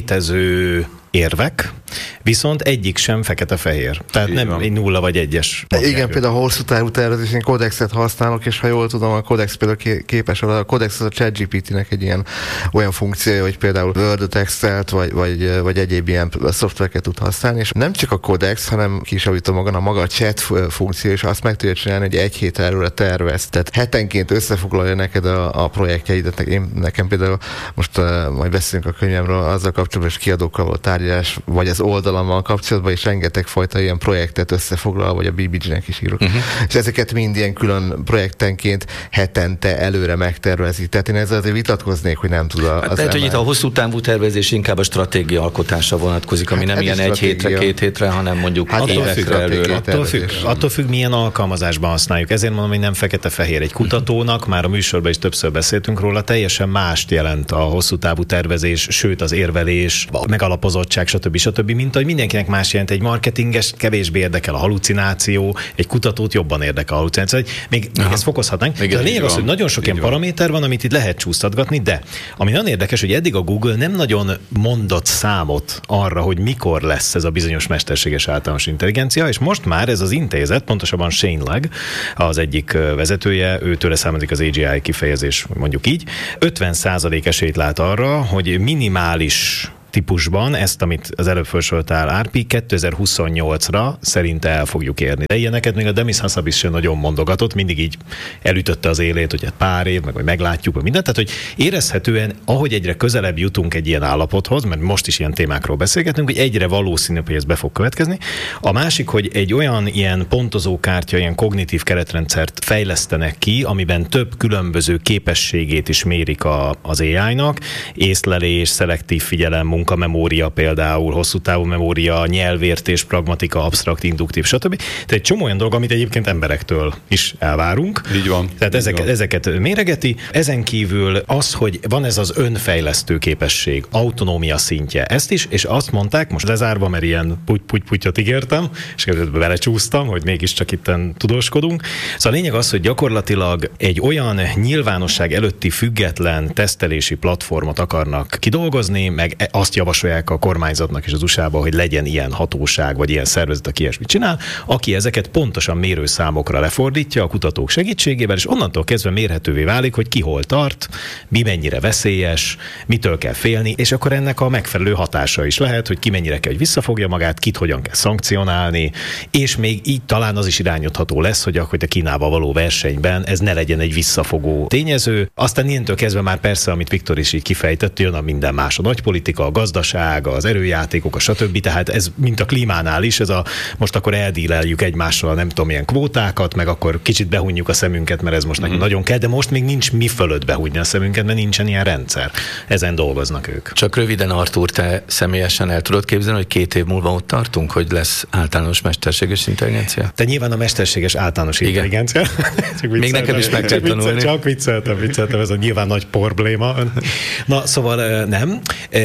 létező érvek, viszont egyik sem fekete-fehér. Tehát igen, nem egy nulla vagy egyes. Igen, például a hosszú távú tervezés, én Codexet használok, és ha jól tudom, a Codex például képes, a Codex az a ChatGPT-nek egy ilyen olyan funkciója, hogy például Word-ot, Excel-t, vagy, vagy, vagy egyéb ilyen szoftvereket tud használni, és nem csak a Codex, hanem ki is javítom maga, a maga a chat funkció, és azt meg tudja csinálni, hogy egy hétre előre tervez. Tehát hetenként összefoglalja neked a, a projektjeidet. Én, nekem például most uh, majd beszélünk a könyvemről, azzal kapcsolatban, és kiadókkal volt tárgyalás, vagy az oldalammal kapcsolatban, és rengeteg fajta ilyen projektet összefoglal, vagy a bé bé gé-nek is írok. Uh-huh. És ezeket mind ilyen külön projektenként hetente előre megtervezik. Tehát én ezzel azért vitatkoznék, hogy nem tud az hát lehet, hogy itt a hosszú távú tervezés inkább a stratégia alkotásra vonatkozik, ami hát nem ilyen egy hétre, két hétre, hanem mondjuk hát évekre előre. Attól függ, attól függ, milyen alkalmazásban használjuk. Ezért mondom, hogy nem fekete-fehér. Egy kutatónak, már a műsorban is többször beszéltünk róla, teljesen mást jelent a hosszú távú tervezés, sőt az érvelés, a megalapozottság, stb. stb. Mint hogy mindenkinek más jelent. Egy marketinges kevésbé érdekel a halucináció, egy kutatót jobban érdekel a halucináció. Még, még ezt fokozhatnánk. De a lényeg az, hogy nagyon sok ilyen paraméter van, amit itt lehet csúsztatgatni, de ami nagyon érdekes, hogy eddig a Google nem nagyon mondott számot arra, hogy mikor lesz ez a bizonyos mesterséges általános intelligencia, és most már ez az intézet, pontosabban Shane Legg, az egyik vezetője, őtőle származik az á gé i kifejezés, mondjuk így, ötven százalék esélyt lát arra, hogy minimális típusban ezt, amit az előbb felsoroltál, Árpi, kétezer-huszonnyolcra szerinte el fogjuk érni. De ilyeneket még a Demis Hassabis sem nagyon mondogatott, mindig így elütötte az élét, hogy egy pár év, meg hogy meglátjuk, vagy mindent. Tehát, hogy érezhetően, ahogy egyre közelebb jutunk egy ilyen állapothoz, mert most is ilyen témákról beszélgetünk, hogy egyre valószínűbb, hogy ez be fog következni. A másik, hogy egy olyan ilyen pontozókártya, ilyen kognitív keretrendszert fejlesztenek ki, amiben több különböző képességét is mérik a, az á í-nak, észlelés, szelektív figyelem, munkamemória például, hosszú távú memória, nyelvértés, pragmatika, absztrakt, induktív, stb. Tehát egy csomó olyan dolog, amit egyébként emberektől is elvárunk. Így van. Tehát ezeket, van. ezeket méregeti. Ezen kívül az, hogy van ez az önfejlesztő képesség, autonómia szintje, ezt is, és azt mondták, most lezárva, mert ilyen puty-puty-putyot ígértem, és belecsúsztam, hogy mégiscsak itten tudóskodunk. Szóval a lényeg az, hogy gyakorlatilag egy olyan nyilvánosság előtti független tesztelési platformot akarnak kidolgozni, meg azt javasolják a kormányzatnak és az u es á-ban, hogy legyen ilyen hatóság, vagy ilyen szervezet, aki ilyesmit csinál, aki ezeket pontosan mérőszámokra lefordítja a kutatók segítségével, és onnantól kezdve mérhetővé válik, hogy ki hol tart, mi mennyire veszélyes, mitől kell félni, és akkor ennek a megfelelő hatása is lehet, hogy ki mennyire kell, hogy visszafogja magát, kit hogyan kell szankcionálni, és még így talán az is irányítható lesz, hogy akkor a Kínával való versenyben ez ne legyen egy visszafogó tényező. Aztán ilyentől kezdve már persze, amit Viktor is így kifejtett, jön a minden más, a nagypolitika, a gazdaság, az erőjátékok, a stb. Tehát ez, mint a klímánál is, ez a most akkor eldíleljük egymással nem tudom milyen kvótákat, meg akkor kicsit behunjuk a szemünket, mert ez most nekünk mm. nagyon kell, de most még nincs mi fölött behunni a szemünket, mert nincsen ilyen rendszer. Ezen dolgoznak ők. Csak röviden, Artúr, te személyesen el tudod képzelni, hogy két év múlva ott tartunk, hogy lesz általános mesterséges intelligencia? Te nyilván a mesterséges általános Igen. intelligencia. Még nekem is meg kell tanulni. Csak vicceltem, vicceltem, ez a nyilván nagy probléma. Na, szóval nem. Én azt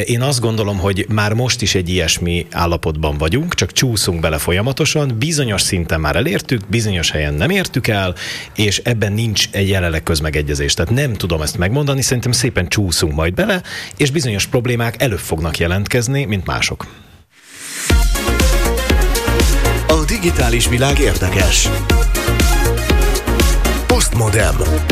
gondolom, hogy már most is egy ilyesmi állapotban vagyunk, csak csúszunk bele folyamatosan, bizonyos szinten már elértük, bizonyos helyen nem értük el, és ebben nincs egy jelenleg közmegegyezés. Tehát nem tudom ezt megmondani, szerintem szépen csúszunk majd bele, és bizonyos problémák előbb fognak jelentkezni, mint mások. A digitális világ érdekes. Postmodem.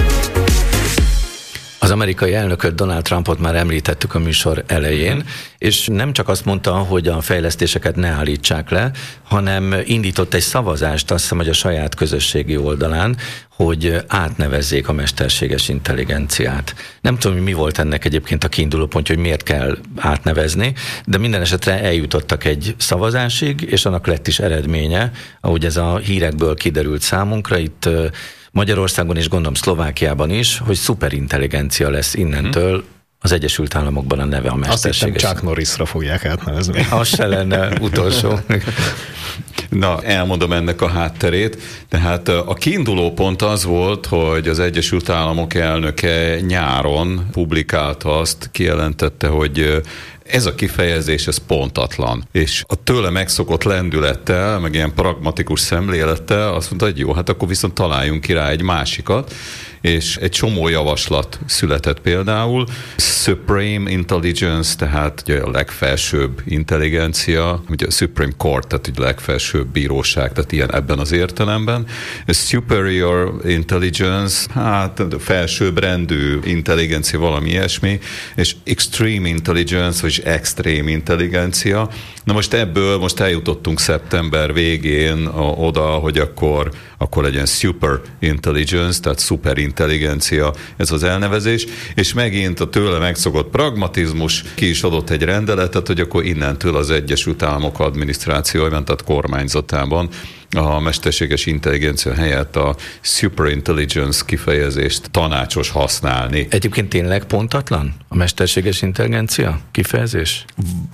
Az amerikai elnököt, Donald Trumpot már említettük a műsor elején, és nem csak azt mondta, hogy a fejlesztéseket ne állítsák le, hanem indított egy szavazást, azt hiszem, hogy a saját közösségi oldalán, hogy átnevezzék a mesterséges intelligenciát. Nem tudom, mi volt ennek egyébként a kiinduló pontja, hogy miért kell átnevezni, de minden esetre eljutottak egy szavazásig, és annak lett is eredménye, ahogy ez a hírekből kiderült számunkra, itt Magyarországon és gondolom Szlovákiában is, hogy szuperintelligencia lesz innentől az Egyesült Államokban a neve a mesterséges. Azt hiszem Chuck Norrisra fogják átnevezni. Az se lenne utolsó. Na, elmondom ennek a hátterét. Tehát a kiinduló pont az volt, hogy az Egyesült Államok elnöke nyáron publikálta azt, kijelentette, hogy ez a kifejezés, ez pontatlan. És a tőle megszokott lendülettel, meg ilyen pragmatikus szemlélettel azt mondta, hogy jó, hát akkor viszont találjunk ki rá egy másikat, és egy csomó javaslat született például. Supreme Intelligence, tehát ugye a legfelsőbb intelligencia, ugye a Supreme Court, tehát ugye a legfelsőbb bíróság, tehát ilyen ebben az értelemben. A Superior Intelligence, hát felsőbbrendű intelligencia, valami ilyesmi, és Extreme Intelligence, vagy Extreme Intelligencia. Na most ebből most eljutottunk szeptember végén oda, hogy akkor, akkor legyen Super Intelligence, tehát szuper intelligencia ez az elnevezés, és megint a tőle megszokott pragmatizmus ki is adott egy rendeletet, hogy akkor innentől az Egyesült Államok adminisztrációjában, tehát kormányzatában a mesterséges intelligencia helyett a superintelligence kifejezést tanácsos használni. Egyébként tényleg pontatlan a mesterséges intelligencia kifejezés?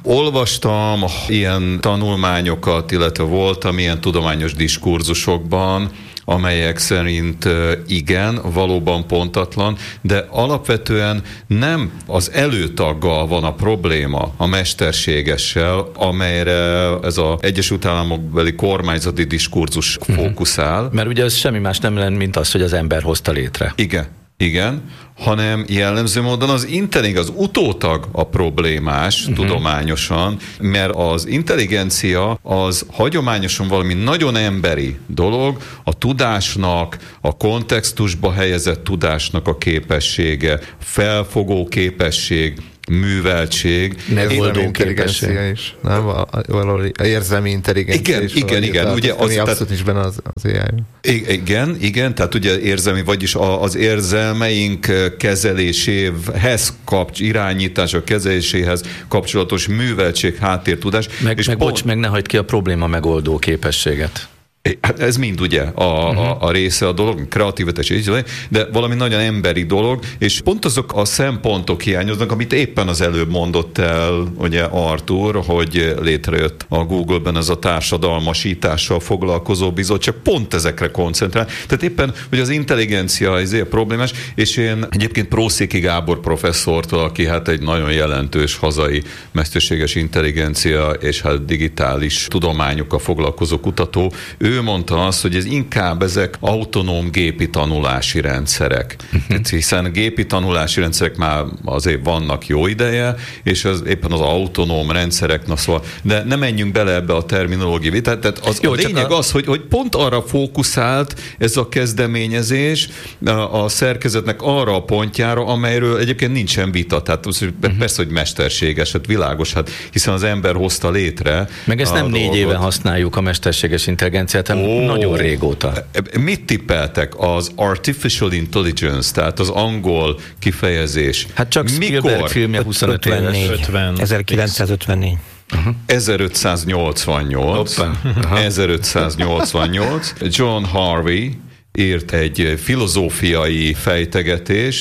Olvastam ilyen tanulmányokat, illetve voltam ilyen tudományos diskurzusokban, amelyek szerint igen, valóban pontatlan, de alapvetően nem az előtaggal van a probléma a mesterségessel, amelyre ez az Egyesült Államokbeli kormányzati diskurzus fókuszál. Mert ugye ez semmi más nem lenne, mint az, hogy az ember hozta létre. Igen. Igen, hanem jellemző módon az intelligencia, az utótag a problémás uh-huh. tudományosan, mert az intelligencia az hagyományosan valami nagyon emberi dolog, a tudásnak, a kontextusba helyezett tudásnak a képessége, felfogó képesség, műveltség, érzelmi intelligencia is, nem? Valami érzelmi intelligencia igen, is. Igen, igen, az, ugye az, abszolút nincs benne az, az á i. Igen, igen, tehát ugye érzelmi, vagyis az érzelmeink kezeléséhez kapcs, irányítása kezeléséhez kapcsolatos műveltség, háttértudás. Meg, és meg pont... bocs, meg ne hagyd ki a probléma megoldó képességet. Hát ez mind ugye a, uh-huh. a, a része a dolog, kreativitás, de valami nagyon emberi dolog, és pont azok a szempontok hiányoznak, amit éppen az előbb mondott el ugye Artur, hogy létrejött a Google-ben ez a társadalmasítással foglalkozó bizottság, pont ezekre koncentrál. Tehát éppen, hogy az intelligencia ezért problémás, és én egyébként Prószéki Gábor professzortól, aki hát egy nagyon jelentős hazai mesterséges intelligencia és hát digitális tudományokkal foglalkozó kutató, ő mondta azt, hogy ez inkább ezek autonóm gépi tanulási rendszerek. Uh-huh. Hiszen gépi tanulási rendszerek már azért vannak jó ideje, és az, éppen az autonóm rendszerek, na szóval, de ne menjünk bele ebbe a terminológiába. Tehát, tehát az, jó, a lényeg a... az, hogy, hogy pont arra fókuszált ez a kezdeményezés a, a szerkezetnek arra a pontjára, amelyről egyébként nincsen vita. Tehát uh-huh. persze, hogy mesterséges, hát világos, hát hiszen az ember hozta létre. Meg ezt nem dolgot. négy éve használjuk a mesterséges intelligenciát, Oh, nagyon régóta. Mit tippeltek? Az artificial intelligence, tehát az angol kifejezés. Hát csak Spielberg filmje huszonöt éves. ezerkilencszázötvennégy. Uh-huh. ezerötszáznyolcvannyolc. ezerötszáznyolcvannyolc. John Harvey írt egy filozófiai fejtegetést,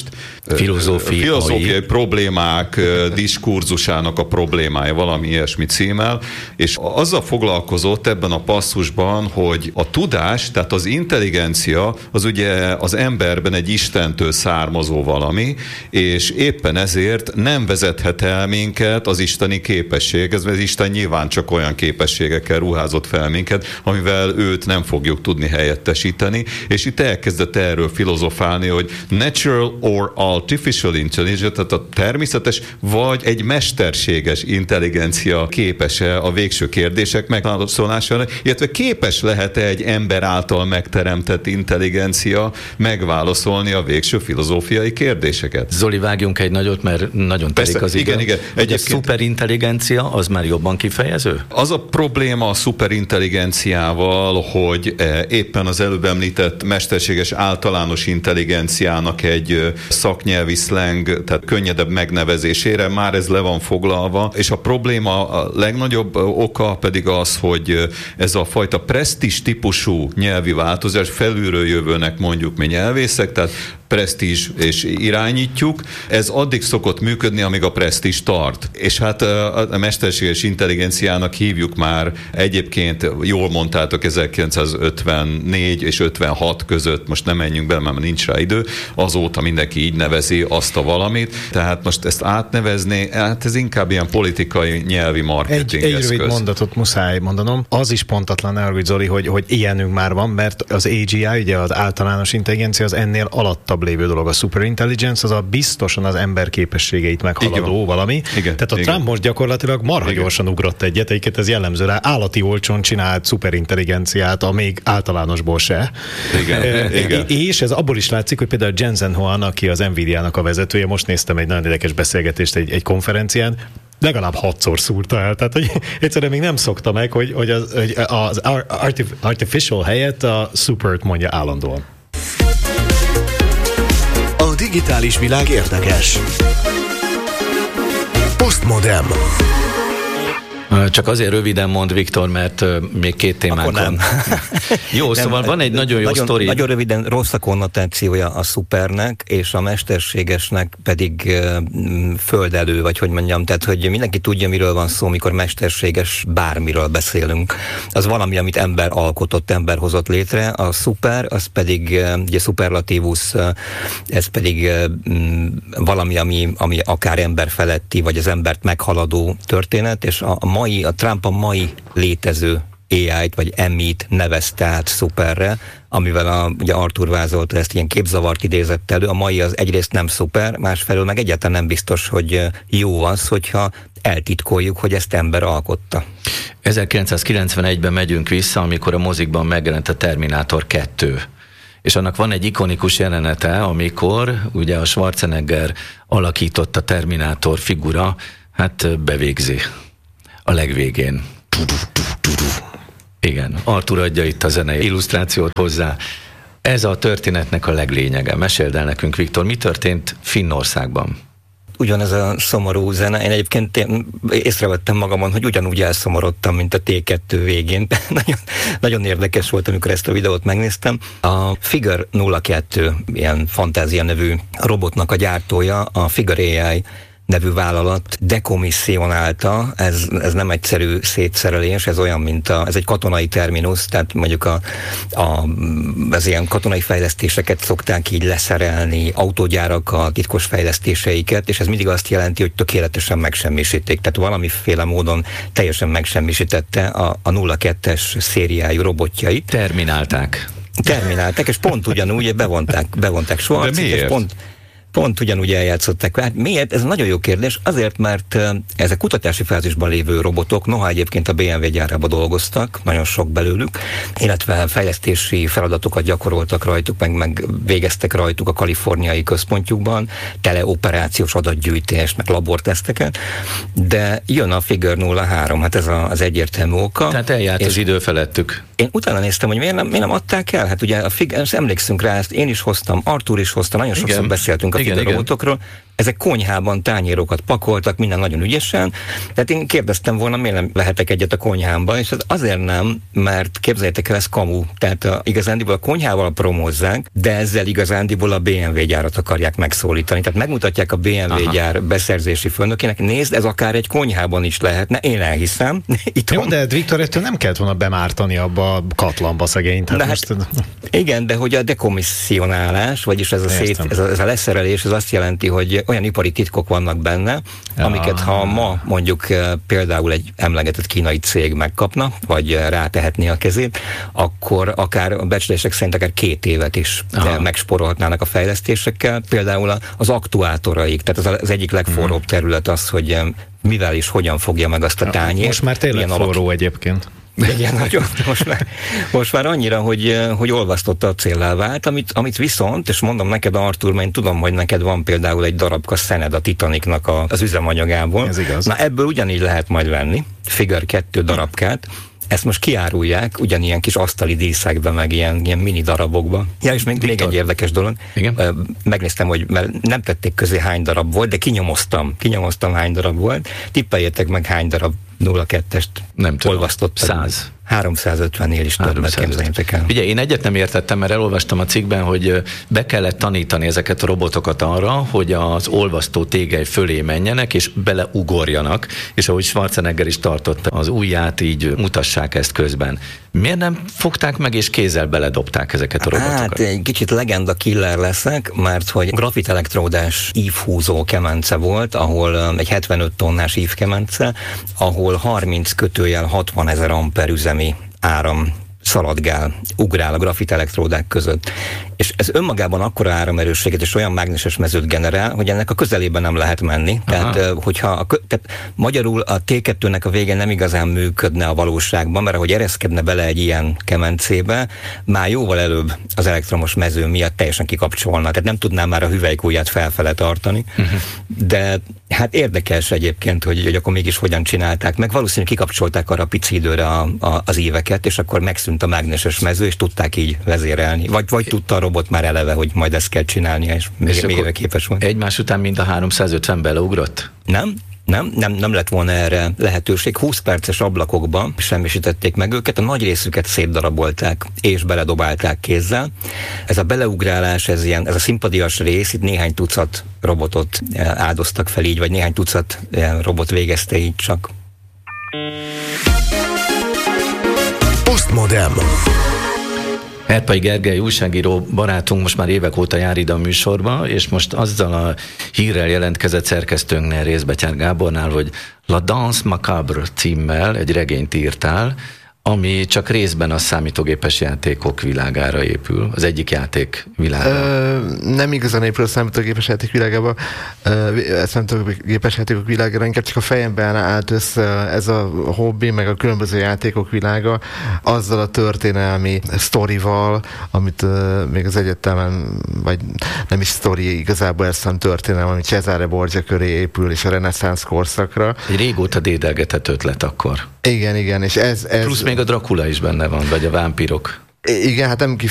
filozófiai, filozófiai problémák diskurzusának a problémája, valami ilyesmi címmel, és azzal foglalkozott ebben a passzusban, hogy a tudás, tehát az intelligencia, az ugye az emberben egy Istentől származó valami, és éppen ezért nem vezethet el minket az isteni képesség. Ez az Isten nyilván csak olyan képességekkel ruházott fel minket, amivel őt nem fogjuk tudni helyettesíteni, és itt elkezdett erről filozofálni, hogy natural or artificial intelligence, tehát a természetes vagy egy mesterséges intelligencia képes-e a végső kérdések megválaszolására, illetve képes lehet-e egy ember által megteremtett intelligencia megválaszolni a végső filozófiai kérdéseket. Zoli, vágjunk egy nagyot, mert nagyon telik Persze, az idő. igen, igen. Egy a szuperintelligencia, az már jobban kifejező? Az a probléma a szuperintelligenciával, hogy éppen az előbb említett mesterséges általános intelligenciának egy szaknyelvi szleng, tehát könnyedebb megnevezésére már ez le van foglalva, és a probléma a legnagyobb oka pedig az, hogy ez a fajta presztízs típusú nyelvi változás, felülről jövőnek mondjuk mi nyelvészek, tehát presztízs és irányítjuk, ez addig szokott működni, amíg a presztízs tart. És hát a mesterséges intelligenciának hívjuk már egyébként, jól mondtátok, ezerkilencszázötvennégy és ötvenhat között, most nem menjünk bele, mert nincs rá idő, azóta mindenki így nevezi azt a valamit, tehát most ezt átnevezni, hát ez inkább ilyen politikai, nyelvi marketing Egy, eszköz. egy rövid mondatot muszáj mondanom, az is pontatlan, ne Zoli, hogy, hogy ilyenünk már van, mert az á gé i, ugye az általános intelligencia, az ennél alattabb lévő dolog. A superintelligence az a biztosan az ember képességeit meghaladó valami. Igen, Tehát a igen. Trump most gyakorlatilag marha Igen. gyorsan ugrott egyet, egyiket ez jellemző rá, állati olcsón csinált superintelligenciát, a még általánosból se. Igen, e, igen. És ez abból is látszik, hogy például Jensen Huang, aki az Nvidia-nak a vezetője, most néztem egy nagyon érdekes beszélgetést egy, egy konferencián, legalább hatszor szúrta el. Tehát, hogy egyszerűen még nem szokta meg, hogy, hogy az, hogy az artificial helyett a supert mondja állandóan. A digitális világ érdekes. Postmodern. Csak azért röviden mond, Viktor, mert még két témánk van. Jó, nem, szóval van egy nagyon jó nagyon, sztori. Nagyon röviden rossz a konnotációja a szupernek, és a mesterségesnek pedig földelő, vagy hogy mondjam, tehát hogy mindenki tudja, miről van szó, mikor mesterséges bármiről beszélünk. Az valami, amit ember alkotott, ember hozott létre, a szuper, az pedig, ugye szuperlatívus, ez pedig valami, ami, ami akár ember feletti, vagy az embert meghaladó történet, és a, a mai, a Trump a mai létező á í-t, vagy em í-t nevezte át szuperre, amivel a, ugye Artur vázolta ezt, ilyen képzavart idézett elő. A mai az egyrészt nem szuper, másfelől meg egyáltalán nem biztos, hogy jó az, hogyha eltitkoljuk, hogy ezt ember alkotta. ezerkilencszázkilencvenegyben megyünk vissza, amikor a mozikban megjelent a Terminátor kettő. És annak van egy ikonikus jelenete, amikor ugye a Schwarzenegger alakította Terminátor figura, hát bevégzi a legvégén. Igen, Artur adja itt a zenei illusztrációt hozzá. Ez a történetnek a leglényege. Meséld el nekünk, Viktor, mi történt Finnországban? Ugyanez a szomorú zene. Én egyébként én észrevettem magamon, hogy ugyanúgy elszomorodtam, mint a té kettő végén. nagyon, nagyon érdekes volt, amikor ezt a videót megnéztem. A Figure nulla kettő, ilyen fantázia nevű robotnak a gyártója, a Figure á í nevű vállalat dekomisszionálta, ez, ez nem egyszerű szétszerelés, ez olyan, mint a, ez egy katonai terminus, tehát mondjuk a, a, az ilyen katonai fejlesztéseket szokták így leszerelni, autógyárak titkos fejlesztéseiket, és ez mindig azt jelenti, hogy tökéletesen megsemmisíték, tehát valamiféle módon teljesen megsemmisítette a, a nulla kettes szériájú robotjait. Terminálták. Terminálták, és pont ugyanúgy bevonták, bevonták Schwarzit, és pont Pont ugyanúgy eljátszották. Hát miért? Ez nagyon jó kérdés. Azért, mert ezek kutatási fázisban lévő robotok, noha egyébként a bé em vé gyárában dolgoztak, nagyon sok belőlük, illetve fejlesztési feladatokat gyakoroltak rajtuk, meg, meg végeztek rajtuk a kaliforniai központjukban, teleoperációs adatgyűjtést, meg laborteszteket, de jön a Figure nulla három, hát ez a, az egyértelmű oka. Tehát eljárt az idő felettük. Én utána néztem, hogy miért nem, miért nem adták el? Hát ugye a Figure, emlékszünk rá, ezt én is hoztam, Artur is hozta, nagyon sokszor igen. beszéltünk a Figure robotokról. ezek konyhában tányérokat pakoltak, minden nagyon ügyesen. Tehát én kérdeztem volna, miért nem lehetek egyet a konyhámba, és ez azért nem, mert képzeljétek el, ez kamu. Tehát a, igazándiból a konyhával promózzák, de ezzel igazándiból a bé em vé gyárat akarják megszólítani. Tehát megmutatják a bé em vé Aha. gyár beszerzési főnökének, nézd, ez akár egy konyhában is lehetne, én elhiszem. Jó, de Viktor, ettől nem kellett volna bemártani abba a katlanba szegény. Hát, most... Igen, de hogy a dekomisszionálás, vagyis ez a, szét, ez, a, ez a leszerelés, ez azt jelenti, hogy olyan ipari titkok vannak benne, ja. amiket ha ma mondjuk például egy emlegetett kínai cég megkapna, vagy rátehetné a kezét, akkor akár a becslések szerint akár két évet is Aha. megsporolhatnának a fejlesztésekkel. Például az aktuátoraik, tehát az egyik legforróbb terület az, hogy mivel és hogyan fogja meg azt a tányért. Most már tényleg forró alak... egyébként. Igen, nagyon. Most már, most már annyira, hogy, hogy olvasztotta a céllá vált, amit, amit viszont, és mondom neked, Artur, mert én tudom, hogy neked van például egy darabka szened a Titanicnak a, az üzemanyagából. Ez igaz. Na ebből ugyanígy lehet majd venni, Figure kettő darabkát. Ezt most kiárulják ugyanilyen kis asztali díszekbe, meg ilyen, ilyen mini darabokba. Ja, és még, még egy érdekes dolog. Igen? Megnéztem, hogy mert nem tették közé hány darab volt, de kinyomoztam. Kinyomoztam hány darab volt. Tippeljétek meg hány darab nulla kettest nem tudom. Olvasztottam. Száz. háromszázötvennél is többet, képzeljétek el. Ugye én egyet nem értettem, mert elolvastam a cikkben, hogy be kellett tanítani ezeket a robotokat arra, hogy az olvasztó tégely fölé menjenek, és beleugorjanak, és ahogy Schwarzenegger is tartotta az ujját, így mutassák ezt közben. Miért nem fogták meg, és kézzel beledobták ezeket a robotokat? Hát egy kicsit legenda killer leszek, mert hogy grafitelektrόδás ívhúzó kemence volt, ahol egy hetvenöt tonnás ívkemence, ahol harminc kötőjel hatvanezer amper üzemi áram szaladgál, ugrál a grafitelektrόδák között. És ez önmagában akkora áramerősséget és olyan mágneses mezőt generál, hogy ennek a közelében nem lehet menni. Aha. Tehát, hogyha a, tehát magyarul a té kettőnek a vége nem igazán működne a valóságban, mert ahogy ereszkedne bele egy ilyen kemencébe, már jóval előbb az elektromos mező miatt teljesen kikapcsolna. Tehát nem tudná már a hüvelykujját felfele tartani. Uh-huh. De hát érdekes egyébként, hogy, hogy akkor mégis hogyan csinálták meg. Valószínűleg kikapcsolták arra a pici időre a, a, az éveket, és akkor megszűnt a mágneses mező, és tudták így vezérelni. Vagy, vagy tudta a robot már eleve, hogy majd ezt kell csinálnia, és még, még képes volt. Egymás után mind a háromszázötven beleugrott? Nem. Nem, nem, nem lett volna erre lehetőség. húsz perces ablakokban semmisítették meg őket, a nagy részüket szétdarabolták, és beledobálták kézzel. Ez a beleugrálás, ez, ilyen, ez a szimpadias rész, itt néhány tucat robotot áldoztak fel így, vagy néhány tucat robot végezte így csak. Postmodern. Herpai Gergely újságíró barátunk most már évek óta jár ide a műsorba, és most azzal a hírrel jelentkezett szerkesztőnknél, Részbetyár Gábornál, hogy La Danse Macabre címmel egy regényt írtál, ami csak részben a számítógépes játékok világára épül, az egyik játék világára. Ö, nem igazán épül a számítógépes játék világába, a számítógépes játékok világára, inkább csak a fejemben állt össze ez a hobbi, meg a különböző játékok világa, azzal a történelmi sztorival, amit uh, még az egyetemen, vagy nem is sztori, igazából ez szám történelem, ami Cesare Borgia köré épül, és a reneszánsz korszakra. Egy régóta dédelgetett ötlet akkor. Igen, igen, és ez... ez plusz még a Dracula is benne van, vagy a vámpírok. Igen, hát nem